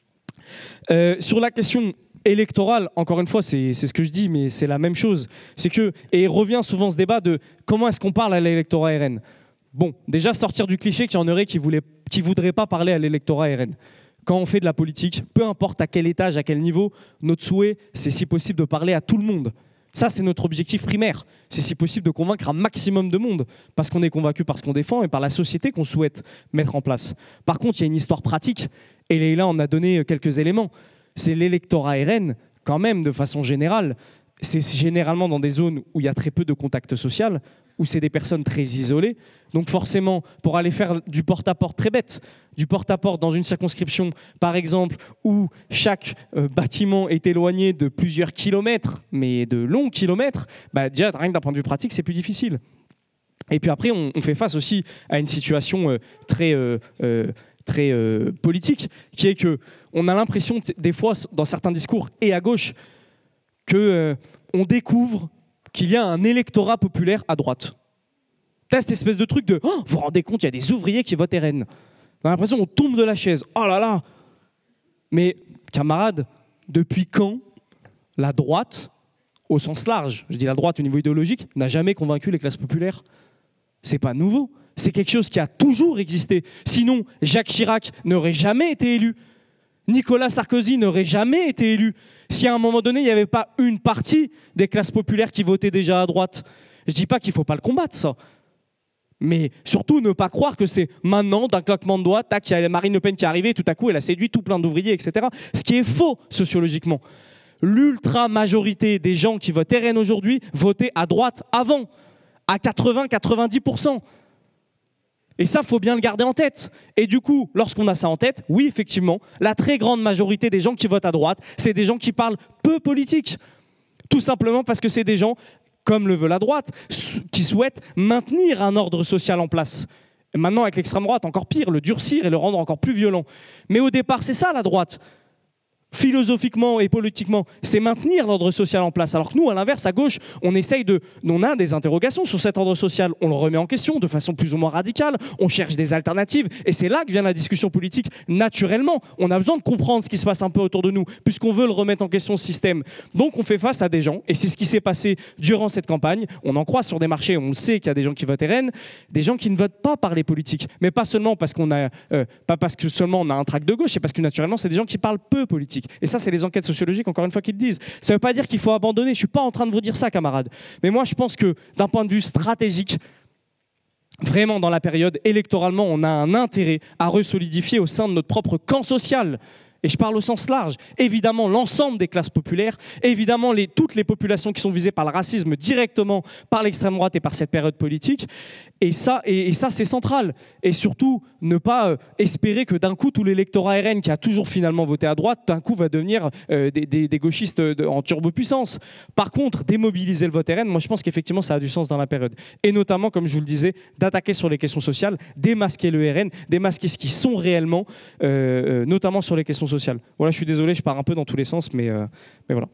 Euh, sur la question électorale, encore une fois, c'est, c'est ce que je dis, mais c'est la même chose. C'est que, et revient souvent ce débat de comment est-ce qu'on parle à l'électorat R N. Bon, déjà sortir du cliché qu'il y en aurait qui ne qui voudraient pas parler à l'électorat R N. quand on fait de la politique, peu importe à quel étage, à quel niveau, notre souhait, c'est si possible de parler à tout le monde. Ça, c'est notre objectif primaire. C'est si possible de convaincre un maximum de monde, parce qu'on est convaincu par ce qu'on défend et par la société qu'on souhaite mettre en place. Par contre, il y a une histoire pratique, et Leïla en a donné quelques éléments. C'est l'électorat R N, quand même, de façon générale. C'est généralement dans des zones où il y a très peu de contact social, où c'est des personnes très isolées. Donc forcément, pour aller faire du porte-à-porte très bête, du porte-à-porte dans une circonscription, par exemple, où chaque euh, bâtiment est éloigné de plusieurs kilomètres, mais de longs kilomètres, bah déjà, rien que d'un point de vue pratique, c'est plus difficile. Et puis après, on, on fait face aussi à une situation euh, très... Euh, euh, très euh, politique, qui est qu'on a l'impression, des fois, dans certains discours, et à gauche, qu'on euh, découvre qu'il y a un électorat populaire à droite. T'as cette espèce de truc de oh, « vous vous rendez compte, il y a des ouvriers qui votent R N ». On a l'impression qu'on tombe de la chaise. Oh là là. Mais, camarades, depuis quand la droite, au sens large, je dis la droite au niveau idéologique, n'a jamais convaincu les classes populaires? C'est pas nouveau. C'est quelque chose qui a toujours existé. Sinon, Jacques Chirac n'aurait jamais été élu. Nicolas Sarkozy n'aurait jamais été élu. Si à un moment donné, il n'y avait pas une partie des classes populaires qui votaient déjà à droite. Je ne dis pas qu'il ne faut pas le combattre, ça. Mais surtout, ne pas croire que c'est maintenant, d'un claquement de doigts, tac, il y a Marine Le Pen qui est arrivée, et tout à coup, elle a séduit tout plein d'ouvriers, et cetera. Ce qui est faux, sociologiquement. L'ultra-majorité des gens qui votent R N aujourd'hui votaient à droite avant, à quatre-vingts à quatre-vingt-dix pour cent. Et ça, il faut bien le garder en tête. Et du coup, lorsqu'on a ça en tête, oui, effectivement, la très grande majorité des gens qui votent à droite, c'est des gens qui parlent peu politique. Tout simplement parce que c'est des gens, comme le veut la droite, qui souhaitent maintenir un ordre social en place. Et maintenant, avec l'extrême droite, encore pire, le durcir et le rendre encore plus violent. Mais au départ, c'est ça la droite. Philosophiquement et politiquement, c'est maintenir l'ordre social en place. Alors que nous, à l'inverse, à gauche, on essaye de... On a des interrogations sur cet ordre social. On le remet en question de façon plus ou moins radicale. On cherche des alternatives. Et c'est là que vient la discussion politique naturellement. On a besoin de comprendre ce qui se passe un peu autour de nous, puisqu'on veut le remettre en question, ce système. Donc on fait face à des gens, et c'est ce qui s'est passé durant cette campagne. On en croise sur des marchés, on le sait qu'il y a des gens qui votent R N, des gens qui ne votent pas par les politiques. Mais pas seulement parce qu'on a... Euh, pas parce que seulement on a un tract de gauche, c'est parce que naturellement, c'est des gens qui parlent peu politique. Et ça, c'est les enquêtes sociologiques, encore une fois, qui le disent. Ça ne veut pas dire qu'il faut abandonner. Je ne suis pas en train de vous dire ça, camarades. Mais moi, je pense que d'un point de vue stratégique, vraiment, dans la période, électoralement, on a un intérêt à resolidifier au sein de notre propre camp social. Et je parle au sens large. Évidemment, l'ensemble des classes populaires, évidemment, les, toutes les populations qui sont visées par le racisme directement par l'extrême droite et par cette période politique. Et ça, et, et ça c'est central. Et surtout, ne pas euh, espérer que d'un coup, tout l'électorat R N qui a toujours finalement voté à droite, d'un coup, va devenir euh, des, des, des gauchistes de, en turbopuissance. Par contre, démobiliser le vote R N, moi, je pense qu'effectivement, ça a du sens dans la période. Et notamment, comme je vous le disais, d'attaquer sur les questions sociales, démasquer le R N, démasquer ce qu'ils sont réellement, euh, euh, notamment sur les questions sociales. Voilà, je suis désolé, je pars un peu dans tous les sens, mais, euh, mais voilà.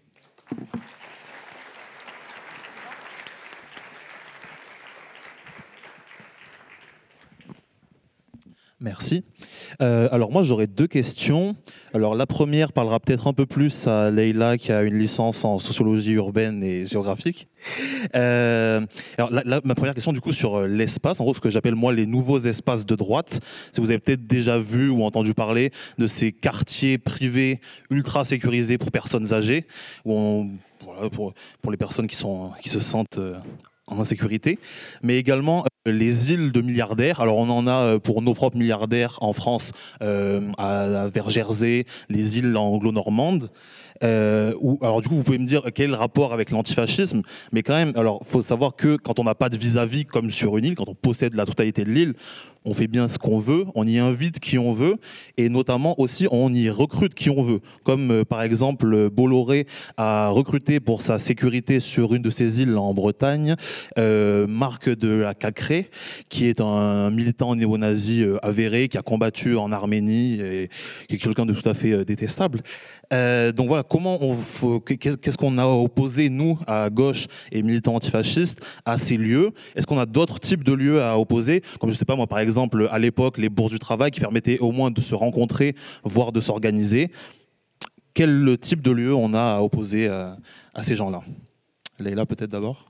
Merci. Euh, alors moi j'aurais deux questions. Alors la première parlera peut-être un peu plus à Leïla qui a une licence en sociologie urbaine et géographique. Euh, alors la, la, ma première question du coup sur l'espace, en gros ce que j'appelle moi les nouveaux espaces de droite. Si vous avez peut-être déjà vu ou entendu parler de ces quartiers privés ultra sécurisés pour personnes âgées, où on, voilà, pour, pour les personnes qui, sont, qui se sentent en insécurité, mais également les îles de milliardaires. Alors on en a pour nos propres milliardaires en France, euh, à, vers Jersey, les îles anglo-normandes. Euh, où, alors du coup, vous pouvez me dire quel est le rapport avec l'antifascisme, mais quand même, alors faut savoir que quand on n'a pas de vis-à-vis comme sur une île, quand on possède la totalité de l'île, on fait bien ce qu'on veut, on y invite qui on veut, et notamment aussi on y recrute qui on veut. Comme euh, par exemple Bolloré a recruté pour sa sécurité sur une de ses îles en Bretagne, euh, Marc de la Cacré, qui est un militant néo-nazi euh, avéré, qui a combattu en Arménie, et qui est quelqu'un de tout à fait euh, détestable. Euh, donc voilà, comment on faut, qu'est-ce qu'on a opposé, nous, à gauche et militants antifascistes, à ces lieux? Est-ce qu'on a d'autres types de lieux à opposer? Comme je sais pas moi, par exemple, à l'époque, les bourses du travail qui permettaient au moins de se rencontrer, voire de s'organiser. Quel type de lieu on a à opposer à, à ces gens-là? Leïla, peut-être d'abord.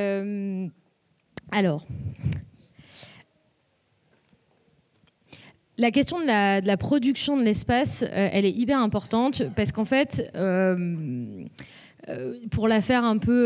Euh, alors... la question de la, de la production de l'espace, euh, elle est hyper importante parce qu'en fait, euh, euh, pour la faire un peu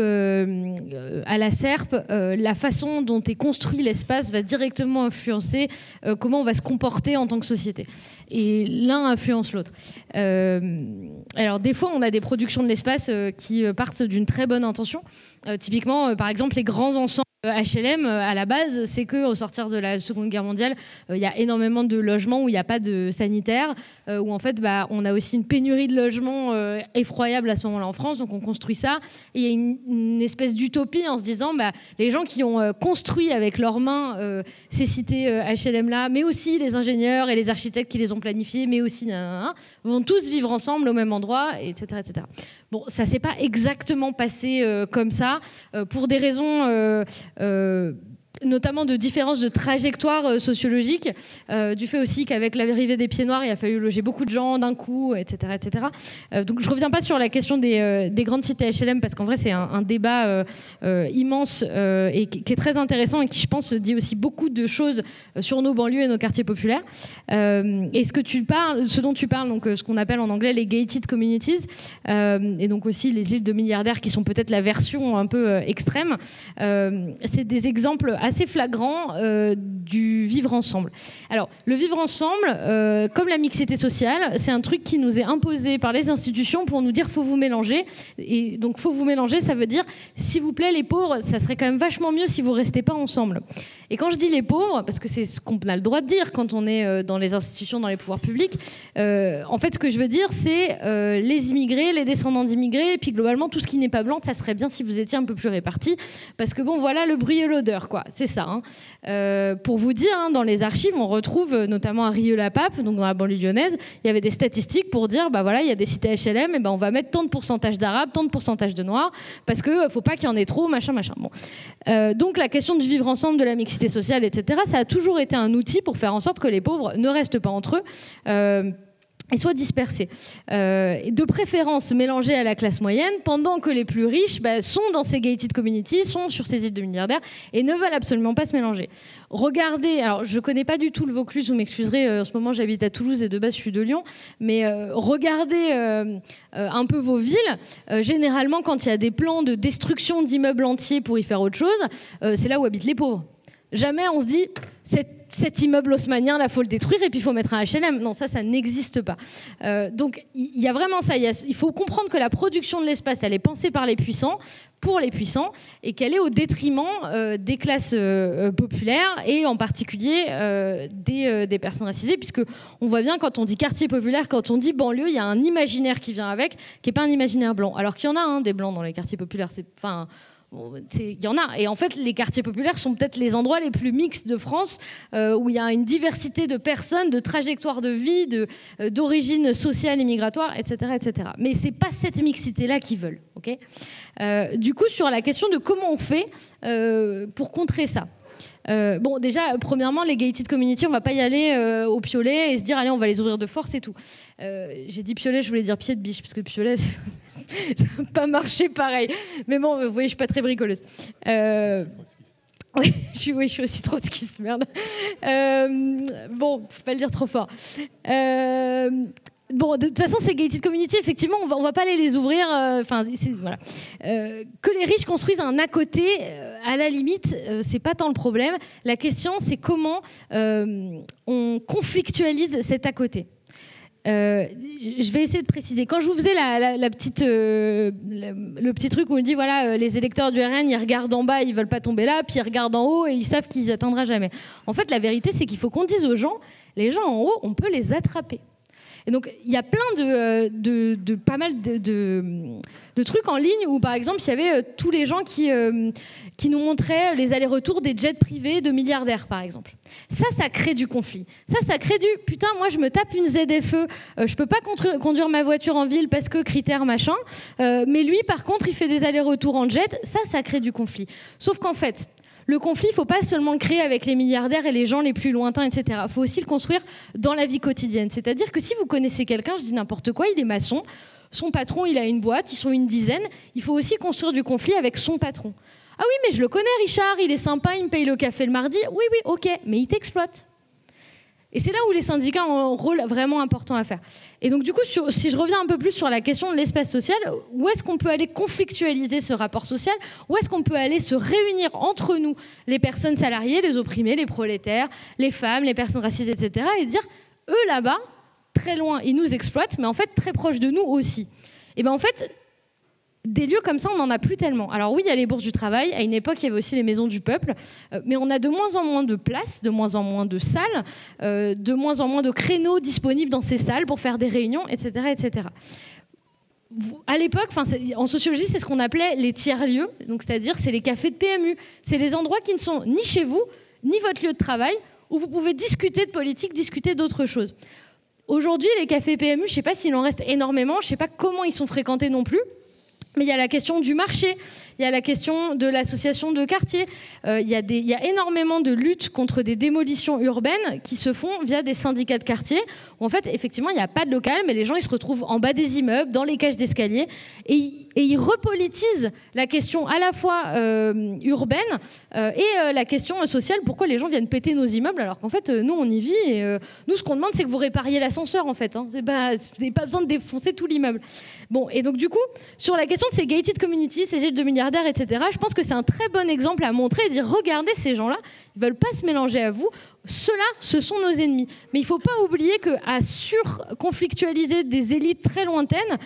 euh, à la serpe, euh, la façon dont est construit l'espace va directement influencer euh, comment on va se comporter en tant que société. Et l'un influence l'autre. Euh, alors des fois, on a des productions de l'espace euh, qui partent d'une très bonne intention. Euh, typiquement, euh, par exemple, les grands ensembles H L M, à la base, c'est qu'au sortir de la Seconde Guerre mondiale, il y a énormément de logements où il n'y a pas de sanitaire, euh, où en fait, bah, on a aussi une pénurie de logements euh, effroyable à ce moment-là en France, donc on construit ça. Et il y a une, une espèce d'utopie en se disant, bah, les gens qui ont euh, construit avec leurs mains euh, ces cités euh, H L M-là, mais aussi les ingénieurs et les architectes qui les ont planifiées, mais aussi, nan, nan, nan, vont tous vivre ensemble au même endroit, et cetera, et cetera. Bon, ça ne s'est pas exactement passé euh, comme ça, euh, pour des raisons... Euh, Euh, notamment de différences de trajectoire euh, sociologique, euh, du fait aussi qu'avec l'arrivée des pieds noirs, il a fallu loger beaucoup de gens d'un coup, et cetera, et cetera. Euh, donc je ne reviens pas sur la question des, euh, des grandes cités H L M, parce qu'en vrai, c'est un, un débat euh, euh, immense euh, et qui, qui est très intéressant et qui, je pense, dit aussi beaucoup de choses sur nos banlieues et nos quartiers populaires. Euh, et ce, que tu parles, ce dont tu parles, donc, ce qu'on appelle en anglais les gated communities, euh, et donc aussi les îles de milliardaires, qui sont peut-être la version un peu euh, extrême, euh, c'est des exemples assez flagrant euh, du vivre ensemble. Alors, le vivre ensemble, euh, comme la mixité sociale, c'est un truc qui nous est imposé par les institutions pour nous dire faut vous mélanger. Et donc, faut vous mélanger, ça veut dire, s'il vous plaît, les pauvres, ça serait quand même vachement mieux si vous restez pas ensemble. Et quand je dis les pauvres, parce que c'est ce qu'on a le droit de dire quand on est dans les institutions, dans les pouvoirs publics, euh, en fait, ce que je veux dire, c'est euh, les immigrés, les descendants d'immigrés, et puis globalement, tout ce qui n'est pas blanc, ça serait bien si vous étiez un peu plus répartis, parce que bon, voilà le bruit et l'odeur, quoi. C'est ça. Hein. Euh, pour vous dire, hein, dans les archives, on retrouve notamment à Rieux-la-Pape, donc dans la banlieue lyonnaise, il y avait des statistiques pour dire, bah voilà, il y a des cités H L M, et ben on va mettre tant de pourcentage d'arabes, tant de pourcentage de noirs, parce que faut pas qu'il y en ait trop, machin, machin. Bon. Euh, donc la question du vivre ensemble, de la mixité sociale, et cetera, ça a toujours été un outil pour faire en sorte que les pauvres ne restent pas entre eux. Euh, et soient dispersés. Euh, de préférence mélangés à la classe moyenne, pendant que les plus riches bah, sont dans ces gated communities, sont sur ces îles de milliardaires et ne veulent absolument pas se mélanger. Regardez, alors je ne connais pas du tout le Vaucluse, vous m'excuserez, euh, en ce moment j'habite à Toulouse et de base je suis de Lyon, mais euh, regardez euh, euh, un peu vos villes. Euh, généralement, quand il y a des plans de destruction d'immeubles entiers pour y faire autre chose, euh, c'est là où habitent les pauvres. Jamais on se dit cet, cet immeuble haussmannien, là, il faut le détruire et puis il faut mettre un H L M. Non, ça, ça n'existe pas. Euh, donc, il y, y a vraiment ça. Y a, il faut comprendre que la production de l'espace, elle est pensée par les puissants, pour les puissants, et qu'elle est au détriment euh, des classes euh, populaires et en particulier euh, des, euh, des personnes racisées, puisque on voit bien quand on dit quartier populaire, quand on dit banlieue, il y a un imaginaire qui vient avec, qui n'est pas un imaginaire blanc. Alors qu'il y en a hein, des blancs dans les quartiers populaires. C'est, enfin, il y en a. Et en fait, les quartiers populaires sont peut-être les endroits les plus mixtes de France, euh, où il y a une diversité de personnes, de trajectoires de vie, de, euh, d'origine sociale et migratoire, et cetera, et cetera. Mais c'est pas cette mixité-là qu'ils veulent. Okay euh, du coup, sur la question de comment on fait euh, pour contrer ça. Euh, bon, déjà, premièrement, les gated communities, on va pas y aller euh, au piolet et se dire, allez, on va les ouvrir de force et tout. Euh, j'ai dit piolet, je voulais dire pied de biche, parce que piolet, ça n'a pas marché pareil. Mais bon, vous voyez, je suis pas très bricoleuse. Euh, oui, je suis, oui, je suis aussi trotskiste, merde. Euh, bon, faut pas le dire trop fort. Euh, Bon, de toute façon, ces gated communities, effectivement, on va, on va pas aller les ouvrir. Enfin, euh, voilà. Euh, que les riches construisent un à côté, euh, à la limite, euh, c'est pas tant le problème. La question, c'est comment euh, on conflictualise cet à côté. Euh, je vais essayer de préciser. Quand je vous faisais la, la, la petite, euh, le, le petit truc où on dit voilà, euh, les électeurs du R N, ils regardent en bas, ils veulent pas tomber là, puis ils regardent en haut et ils savent qu'ils n'y atteindront jamais. En fait, la vérité, c'est qu'il faut qu'on dise aux gens, les gens en haut, on peut les attraper. Et donc, il y a plein de, de, de pas mal de, de, de trucs en ligne où, par exemple, il y avait euh, tous les gens qui, euh, qui nous montraient les allers-retours des jets privés de milliardaires, par exemple. Ça, ça crée du conflit. Ça, ça crée du « putain, moi, je me tape une Z F E, euh, je peux pas contru- conduire ma voiture en ville parce que critère machin, euh, mais lui, par contre, il fait des allers-retours en jet. » Ça, ça crée du conflit. Sauf qu'en fait... Le conflit, il ne faut pas seulement le créer avec les milliardaires et les gens les plus lointains, et cetera. Il faut aussi le construire dans la vie quotidienne. C'est-à-dire que si vous connaissez quelqu'un, je dis n'importe quoi, il est maçon, son patron, il a une boîte, ils sont une dizaine, il faut aussi construire du conflit avec son patron. Ah oui, mais je le connais, Richard, il est sympa, il me paye le café le mardi. Oui, oui, ok, mais il t'exploite. Et c'est là où les syndicats ont un rôle vraiment important à faire. Et donc du coup, sur, si je reviens un peu plus sur la question de l'espace social, où est-ce qu'on peut aller conflictualiser ce rapport social? Où est-ce qu'on peut aller se réunir entre nous, les personnes salariées, les opprimés, les prolétaires, les femmes, les personnes racisées, et cetera, et dire, eux là-bas, très loin, ils nous exploitent, mais en fait très proches de nous aussi. Et bien en fait, des lieux comme ça, on n'en a plus tellement. Alors oui, il y a les bourses du travail. À une époque, il y avait aussi les maisons du peuple. Euh, mais on a de moins en moins de places, de moins en moins de salles, euh, de moins en moins de créneaux disponibles dans ces salles pour faire des réunions, et cetera, et cetera. À l'époque, en sociologie, c'est ce qu'on appelait les tiers-lieux. Donc, c'est-à-dire, c'est les cafés de P M U. C'est les endroits qui ne sont ni chez vous, ni votre lieu de travail, où vous pouvez discuter de politique, discuter d'autres choses. Aujourd'hui, les cafés P M U, je ne sais pas s'il en reste énormément, je ne sais pas comment ils sont fréquentés non plus. Mais il y a la question du marché, il y a la question de l'association de quartier. Euh, il y a des, il y a énormément de luttes contre des démolitions urbaines qui se font via des syndicats de quartier, où en fait, effectivement, il n'y a pas de local, mais les gens, ils se retrouvent en bas des immeubles, dans les cages d'escalier, et, et ils repolitisent la question à la fois euh, urbaine euh, et euh, la question sociale. Pourquoi les gens viennent péter nos immeubles, alors qu'en fait, euh, nous, on y vit, et euh, nous, ce qu'on demande, c'est que vous répariez l'ascenseur, en fait. Hein. C'est pas, vous n'avez pas besoin de défoncer tout l'immeuble. Bon, et donc, du coup, sur la question de ces gated communities, ces îles de milliardaires, et cetera, je pense que c'est un très bon exemple à montrer et dire, regardez ces gens-là, ils ne veulent pas se mélanger à vous. Ceux-là, ce sont nos ennemis. Mais il ne faut pas oublier qu'à surconflictualiser des élites très lointaines,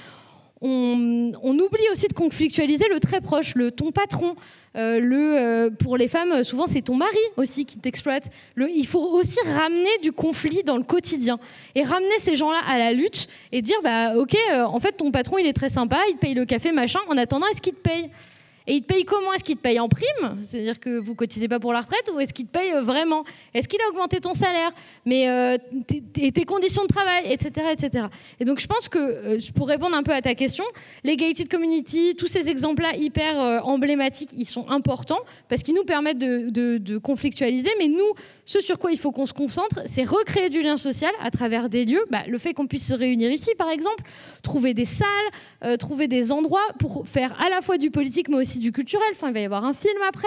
on, on oublie aussi de conflictualiser le très proche, le ton patron. Euh, le, euh, pour les femmes, souvent, c'est ton mari aussi qui t'exploite. Le, il faut aussi ramener du conflit dans le quotidien et ramener ces gens-là à la lutte et dire, bah, ok, euh, en fait, ton patron, il est très sympa, il te paye le café, machin. En attendant, est-ce qu'il te paye ? Et il te paye comment? Est-ce qu'il te paye en prime? C'est-à-dire que vous cotisez pas pour la retraite, ou est-ce qu'il te paye vraiment? Est-ce qu'il a augmenté ton salaire? Mais euh, tes, tes conditions de travail, et cetera, et cetera. Et donc je pense que, euh, pour répondre un peu à ta question, les gated community, tous ces exemples-là hyper euh, emblématiques, ils sont importants parce qu'ils nous permettent de, de, de conflictualiser. Mais nous, ce sur quoi il faut qu'on se concentre, c'est recréer du lien social à travers des lieux. Bah, le fait qu'on puisse se réunir ici, par exemple, trouver des salles, euh, trouver des endroits pour faire à la fois du politique, mais aussi du culturel. Enfin, il va y avoir un film après.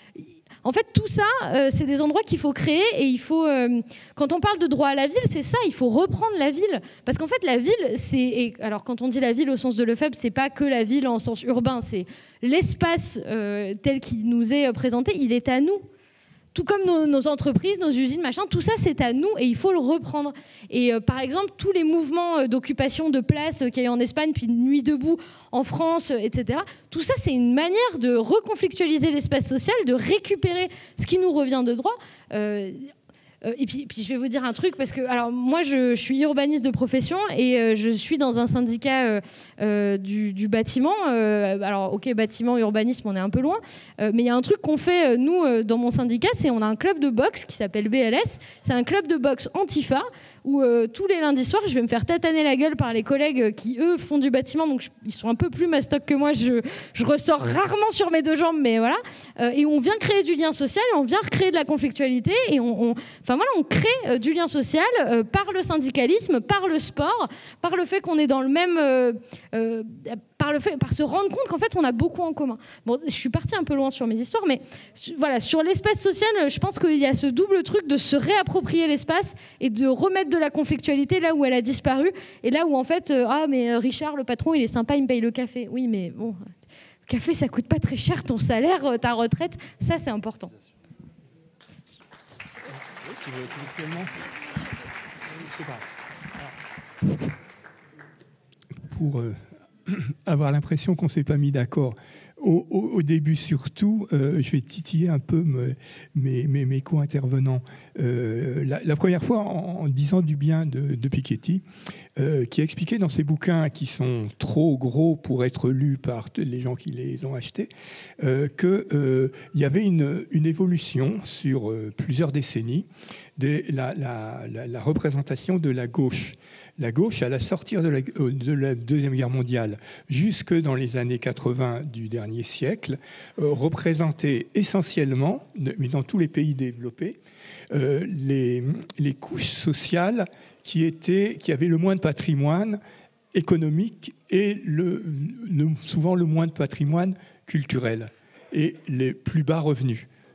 En fait, tout ça, euh, c'est des endroits qu'il faut créer et il faut. Euh, quand on parle de droit à la ville, c'est ça. Il faut reprendre la ville, parce qu'en fait, la ville, c'est. Et alors, quand on dit la ville au sens de Lefebvre, c'est pas que la ville en sens urbain. C'est l'espace euh, tel qu'il nous est présenté. Il est à nous. Tout comme nos, nos entreprises, nos usines, machin, tout ça, c'est à nous et il faut le reprendre. Et euh, par exemple, tous les mouvements euh, d'occupation de place euh, qu'il y a eu en Espagne, puis Nuit debout en France, euh, et cetera, tout ça, c'est une manière de reconflictualiser l'espace social, de récupérer ce qui nous revient de droit. Euh, Euh, et puis, puis je vais vous dire un truc, parce que alors, moi je, je suis urbaniste de profession et euh, je suis dans un syndicat euh, euh, du, du bâtiment. Euh, alors ok, bâtiment, urbanisme, on est un peu loin, euh, mais il y a un truc qu'on fait, euh, nous, euh, dans mon syndicat, c'est on a un club de boxe qui s'appelle B L S. C'est un club de boxe Antifa, où euh, tous les lundis soirs, je vais me faire tataner la gueule par les collègues qui, eux, font du bâtiment, donc je, ils sont un peu plus mastoc que moi, je, je ressors rarement sur mes deux jambes, mais voilà. Euh, et on vient créer du lien social, et on vient recréer de la conflictualité, et on, on, enfin, voilà, on crée euh, du lien social euh, par le syndicalisme, par le sport, par le fait qu'on est dans le même... Euh, euh, par le fait, par se rendre compte qu'en fait, on a beaucoup en commun. Bon, je suis partie un peu loin sur mes histoires, mais voilà, sur l'espace social, je pense qu'il y a ce double truc de se réapproprier l'espace et de remettre de la conflictualité là où elle a disparu, et là où en fait, euh, ah mais Richard, le patron, il est sympa, il me paye le café. Oui, mais bon, le café, ça coûte pas très cher, ton salaire, ta retraite, ça c'est important. Pour euh, avoir l'impression qu'on ne s'est pas mis d'accord au, au, au début, surtout, euh, je vais titiller un peu me, mes, mes, mes co-intervenants. Euh, la, la première fois, en, en disant du bien de, de Piketty, euh, qui a expliqué dans ses bouquins, qui sont trop gros pour être lus par les gens qui les ont achetés, euh, qu'il euh, y avait une, une évolution sur euh, plusieurs décennies de la, la, la, la représentation de la gauche. La gauche, à la sortie de la, de la Deuxième Guerre mondiale, jusque dans les années quatre-vingts du dernier siècle, euh, représentait essentiellement, mais dans tous les pays développés, euh, les, les couches sociales qui, étaient, qui avaient le moins de patrimoine économique et le, le, souvent le moins de patrimoine culturel et les plus bas revenus.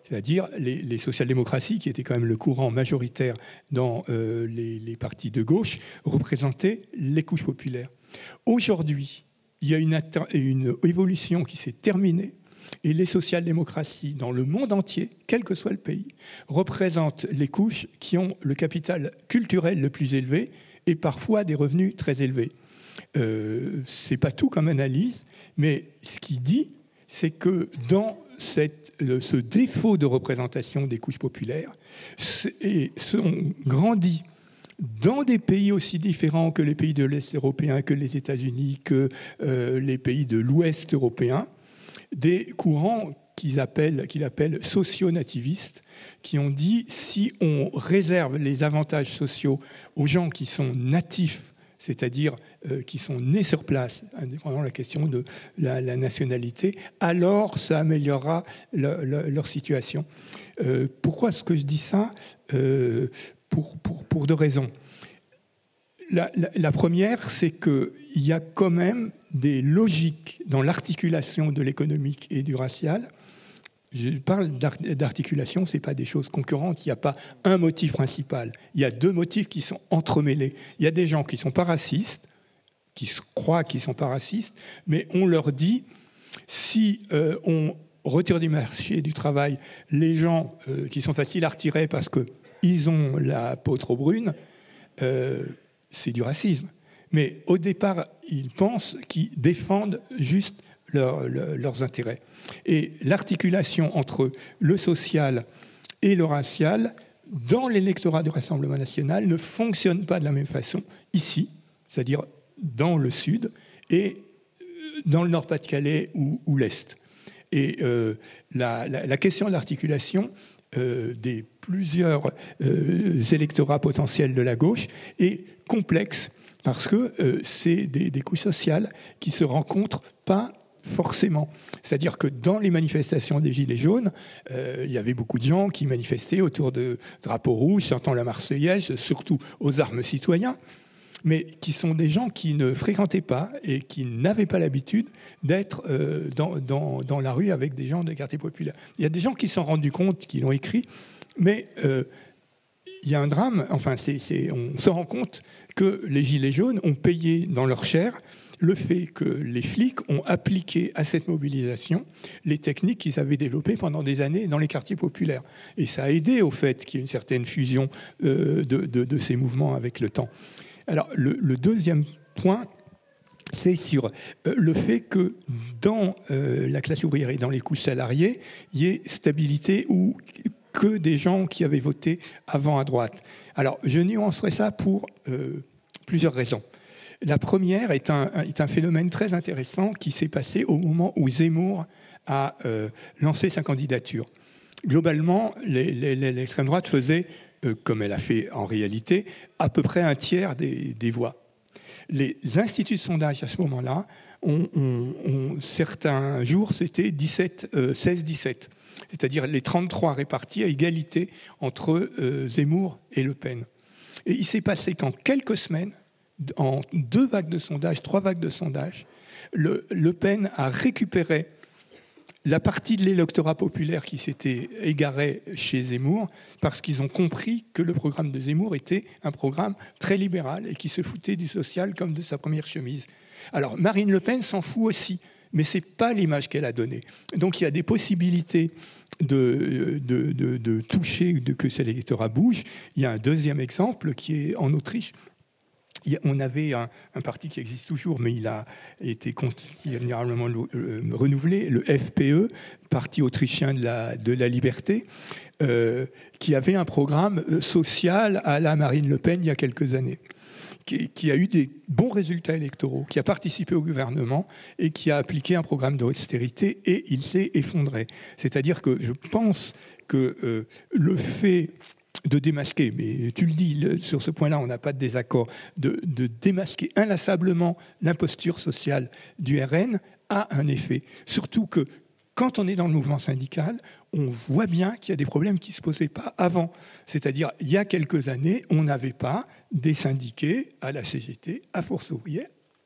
C'est-à-dire les, les social-démocraties, qui étaient quand même le courant majoritaire dans euh, les, les partis de gauche, représentaient les couches populaires. Aujourd'hui, il y a une, une évolution qui s'est terminée, et les social-démocraties dans le monde entier, quel que soit le pays, représentent les couches qui ont le capital culturel le plus élevé et parfois des revenus très élevés. Euh, ce n'est pas tout comme analyse, mais ce qu'il dit, c'est que dans cette, le, ce défaut de représentation des couches populaires, et sont grandis dans des pays aussi différents que les pays de l'Est européen, que les États-Unis, que euh, les pays de l'Ouest européen, des courants qu'ils appellent, qu'ils appellent socio-nativistes, qui ont dit si on réserve les avantages sociaux aux gens qui sont natifs, c'est-à-dire euh, qui sont nés sur place, indépendamment de la question de la, la nationalité, alors ça améliorera le, le, leur situation. Euh, pourquoi est-ce que je dis ça ? euh, pour, pour, pour deux raisons. La, la, la première, c'est qu'il y a quand même des logiques dans l'articulation de l'économique et du racial. Je parle d'articulation, ce n'est pas des choses concurrentes, il n'y a pas un motif principal. Il y a deux motifs qui sont entremêlés. Il y a des gens qui ne sont pas racistes, qui croient qu'ils ne sont pas racistes, mais on leur dit, si euh, on retire du marché du travail les gens euh, qui sont faciles à retirer parce qu'ils ont la peau trop brune, euh, c'est du racisme. Mais au départ, ils pensent qu'ils défendent juste leur, leur, leurs intérêts. Et l'articulation entre le social et le racial, dans l'électorat du Rassemblement national, ne fonctionne pas de la même façon ici, c'est-à-dire dans le Sud, et dans le Nord-Pas-de-Calais ou, ou l'Est. Et euh, la, la, la question de l'articulation euh, des plusieurs euh, électorats potentiels de la gauche est complexe, parce que euh, c'est des, des couches sociales qui ne se rencontrent pas forcément. C'est-à-dire que dans les manifestations des Gilets jaunes, euh, il y avait beaucoup de gens qui manifestaient autour de drapeaux rouges, chantant la Marseillaise, surtout aux armes citoyens, mais qui sont des gens qui ne fréquentaient pas et qui n'avaient pas l'habitude d'être euh, dans, dans, dans la rue avec des gens des quartiers populaires. Il y a des gens qui s'en sont rendus compte, qui l'ont écrit, mais euh, il y a un drame, enfin, c'est, c'est, on se rend compte que les Gilets jaunes ont payé dans leur chair le fait que les flics ont appliqué à cette mobilisation les techniques qu'ils avaient développées pendant des années dans les quartiers populaires. Et ça a aidé au fait qu'il y ait une certaine fusion euh, de, de, de ces mouvements avec le temps. Alors, le, le deuxième point, c'est sur euh, le fait que dans euh, la classe ouvrière et dans les couches salariées, il y ait stabilité ou que des gens qui avaient voté avant à droite. Alors, je nuancerai ça pour euh, plusieurs raisons. La première est un, est un phénomène très intéressant qui s'est passé au moment où Zemmour a euh, lancé sa candidature. Globalement, les, les, l'extrême droite faisait, euh, comme elle a fait en réalité, à peu près un tiers des, des voix. Les instituts de sondage à ce moment-là, ont, ont, ont, certains jours, c'était dix-sept, euh, seize dix-sept. C'est-à-dire les trente-trois répartis à égalité entre euh, Zemmour et Le Pen. Et il s'est passé qu'en quelques semaines, en deux vagues de sondage, trois vagues de sondage, le, Le Pen a récupéré la partie de l'électorat populaire qui s'était égaré chez Zemmour parce qu'ils ont compris que le programme de Zemmour était un programme très libéral et qui se foutait du social comme de sa première chemise. Alors Marine Le Pen s'en fout aussi, mais ce n'est pas l'image qu'elle a donnée. Donc il y a des possibilités de, de, de, de toucher, de que cet électorat bouge. Il y a un deuxième exemple qui est en Autriche. On avait un, un parti qui existe toujours, mais il a été considérablement euh, renouvelé, le F P E, Parti autrichien de la, de la liberté, euh, qui avait un programme social à la Marine Le Pen il y a quelques années, qui, qui a eu des bons résultats électoraux, qui a participé au gouvernement et qui a appliqué un programme d'austérité, et il s'est effondré. C'est-à-dire que je pense que euh, le fait de démasquer, mais tu le dis, le, sur ce point-là, on n'a pas de désaccord, de, de démasquer inlassablement l'imposture sociale du R N a un effet. Surtout que quand on est dans le mouvement syndical, on voit bien qu'il y a des problèmes qui ne se posaient pas avant. C'est-à-dire, il y a quelques années, on n'avait pas des syndiqués à la C G T, à Force ouvrière,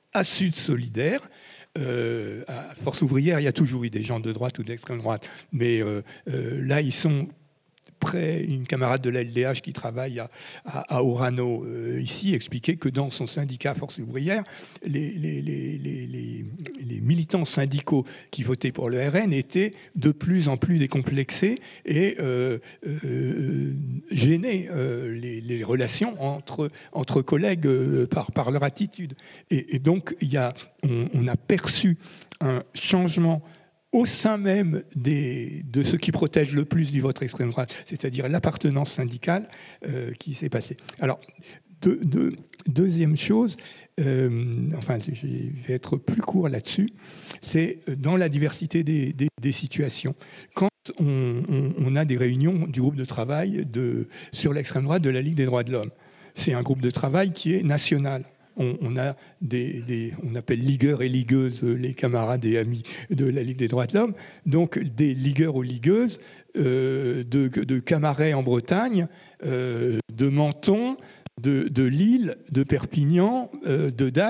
à Sud Solidaire. Euh, à Force ouvrière, il y a toujours eu des gens de droite ou d'extrême droite, mais euh, euh, là, ils sont près. Une camarade de la L D H qui travaille à, à, à Orano, euh, ici, expliquait que dans son syndicat Force ouvrière, les, les, les, les, les, les militants syndicaux qui votaient pour le R N étaient de plus en plus décomplexés et euh, euh, gênaient euh, les, les relations entre, entre collègues euh, par, par leur attitude. Et, et donc, il y a, on, on a perçu un changement au sein même des, de ce qui protège le plus du vote extrême droite, c'est-à-dire l'appartenance syndicale euh, qui s'est passée. Alors, de, de, deuxième chose, euh, enfin, je vais être plus court là-dessus, c'est dans la diversité des, des, des situations. Quand on, on, on a des réunions du groupe de travail de, sur l'extrême droite de la Ligue des droits de l'homme, c'est un groupe de travail qui est national. On, on a des, des, on appelle ligueurs et ligueuses les camarades et amis de la Ligue des droits de l'homme, donc des ligueurs ou ligueuses euh, de, de Camaret en Bretagne, euh, de Menton, de, de Lille, de Perpignan, euh, de Dax.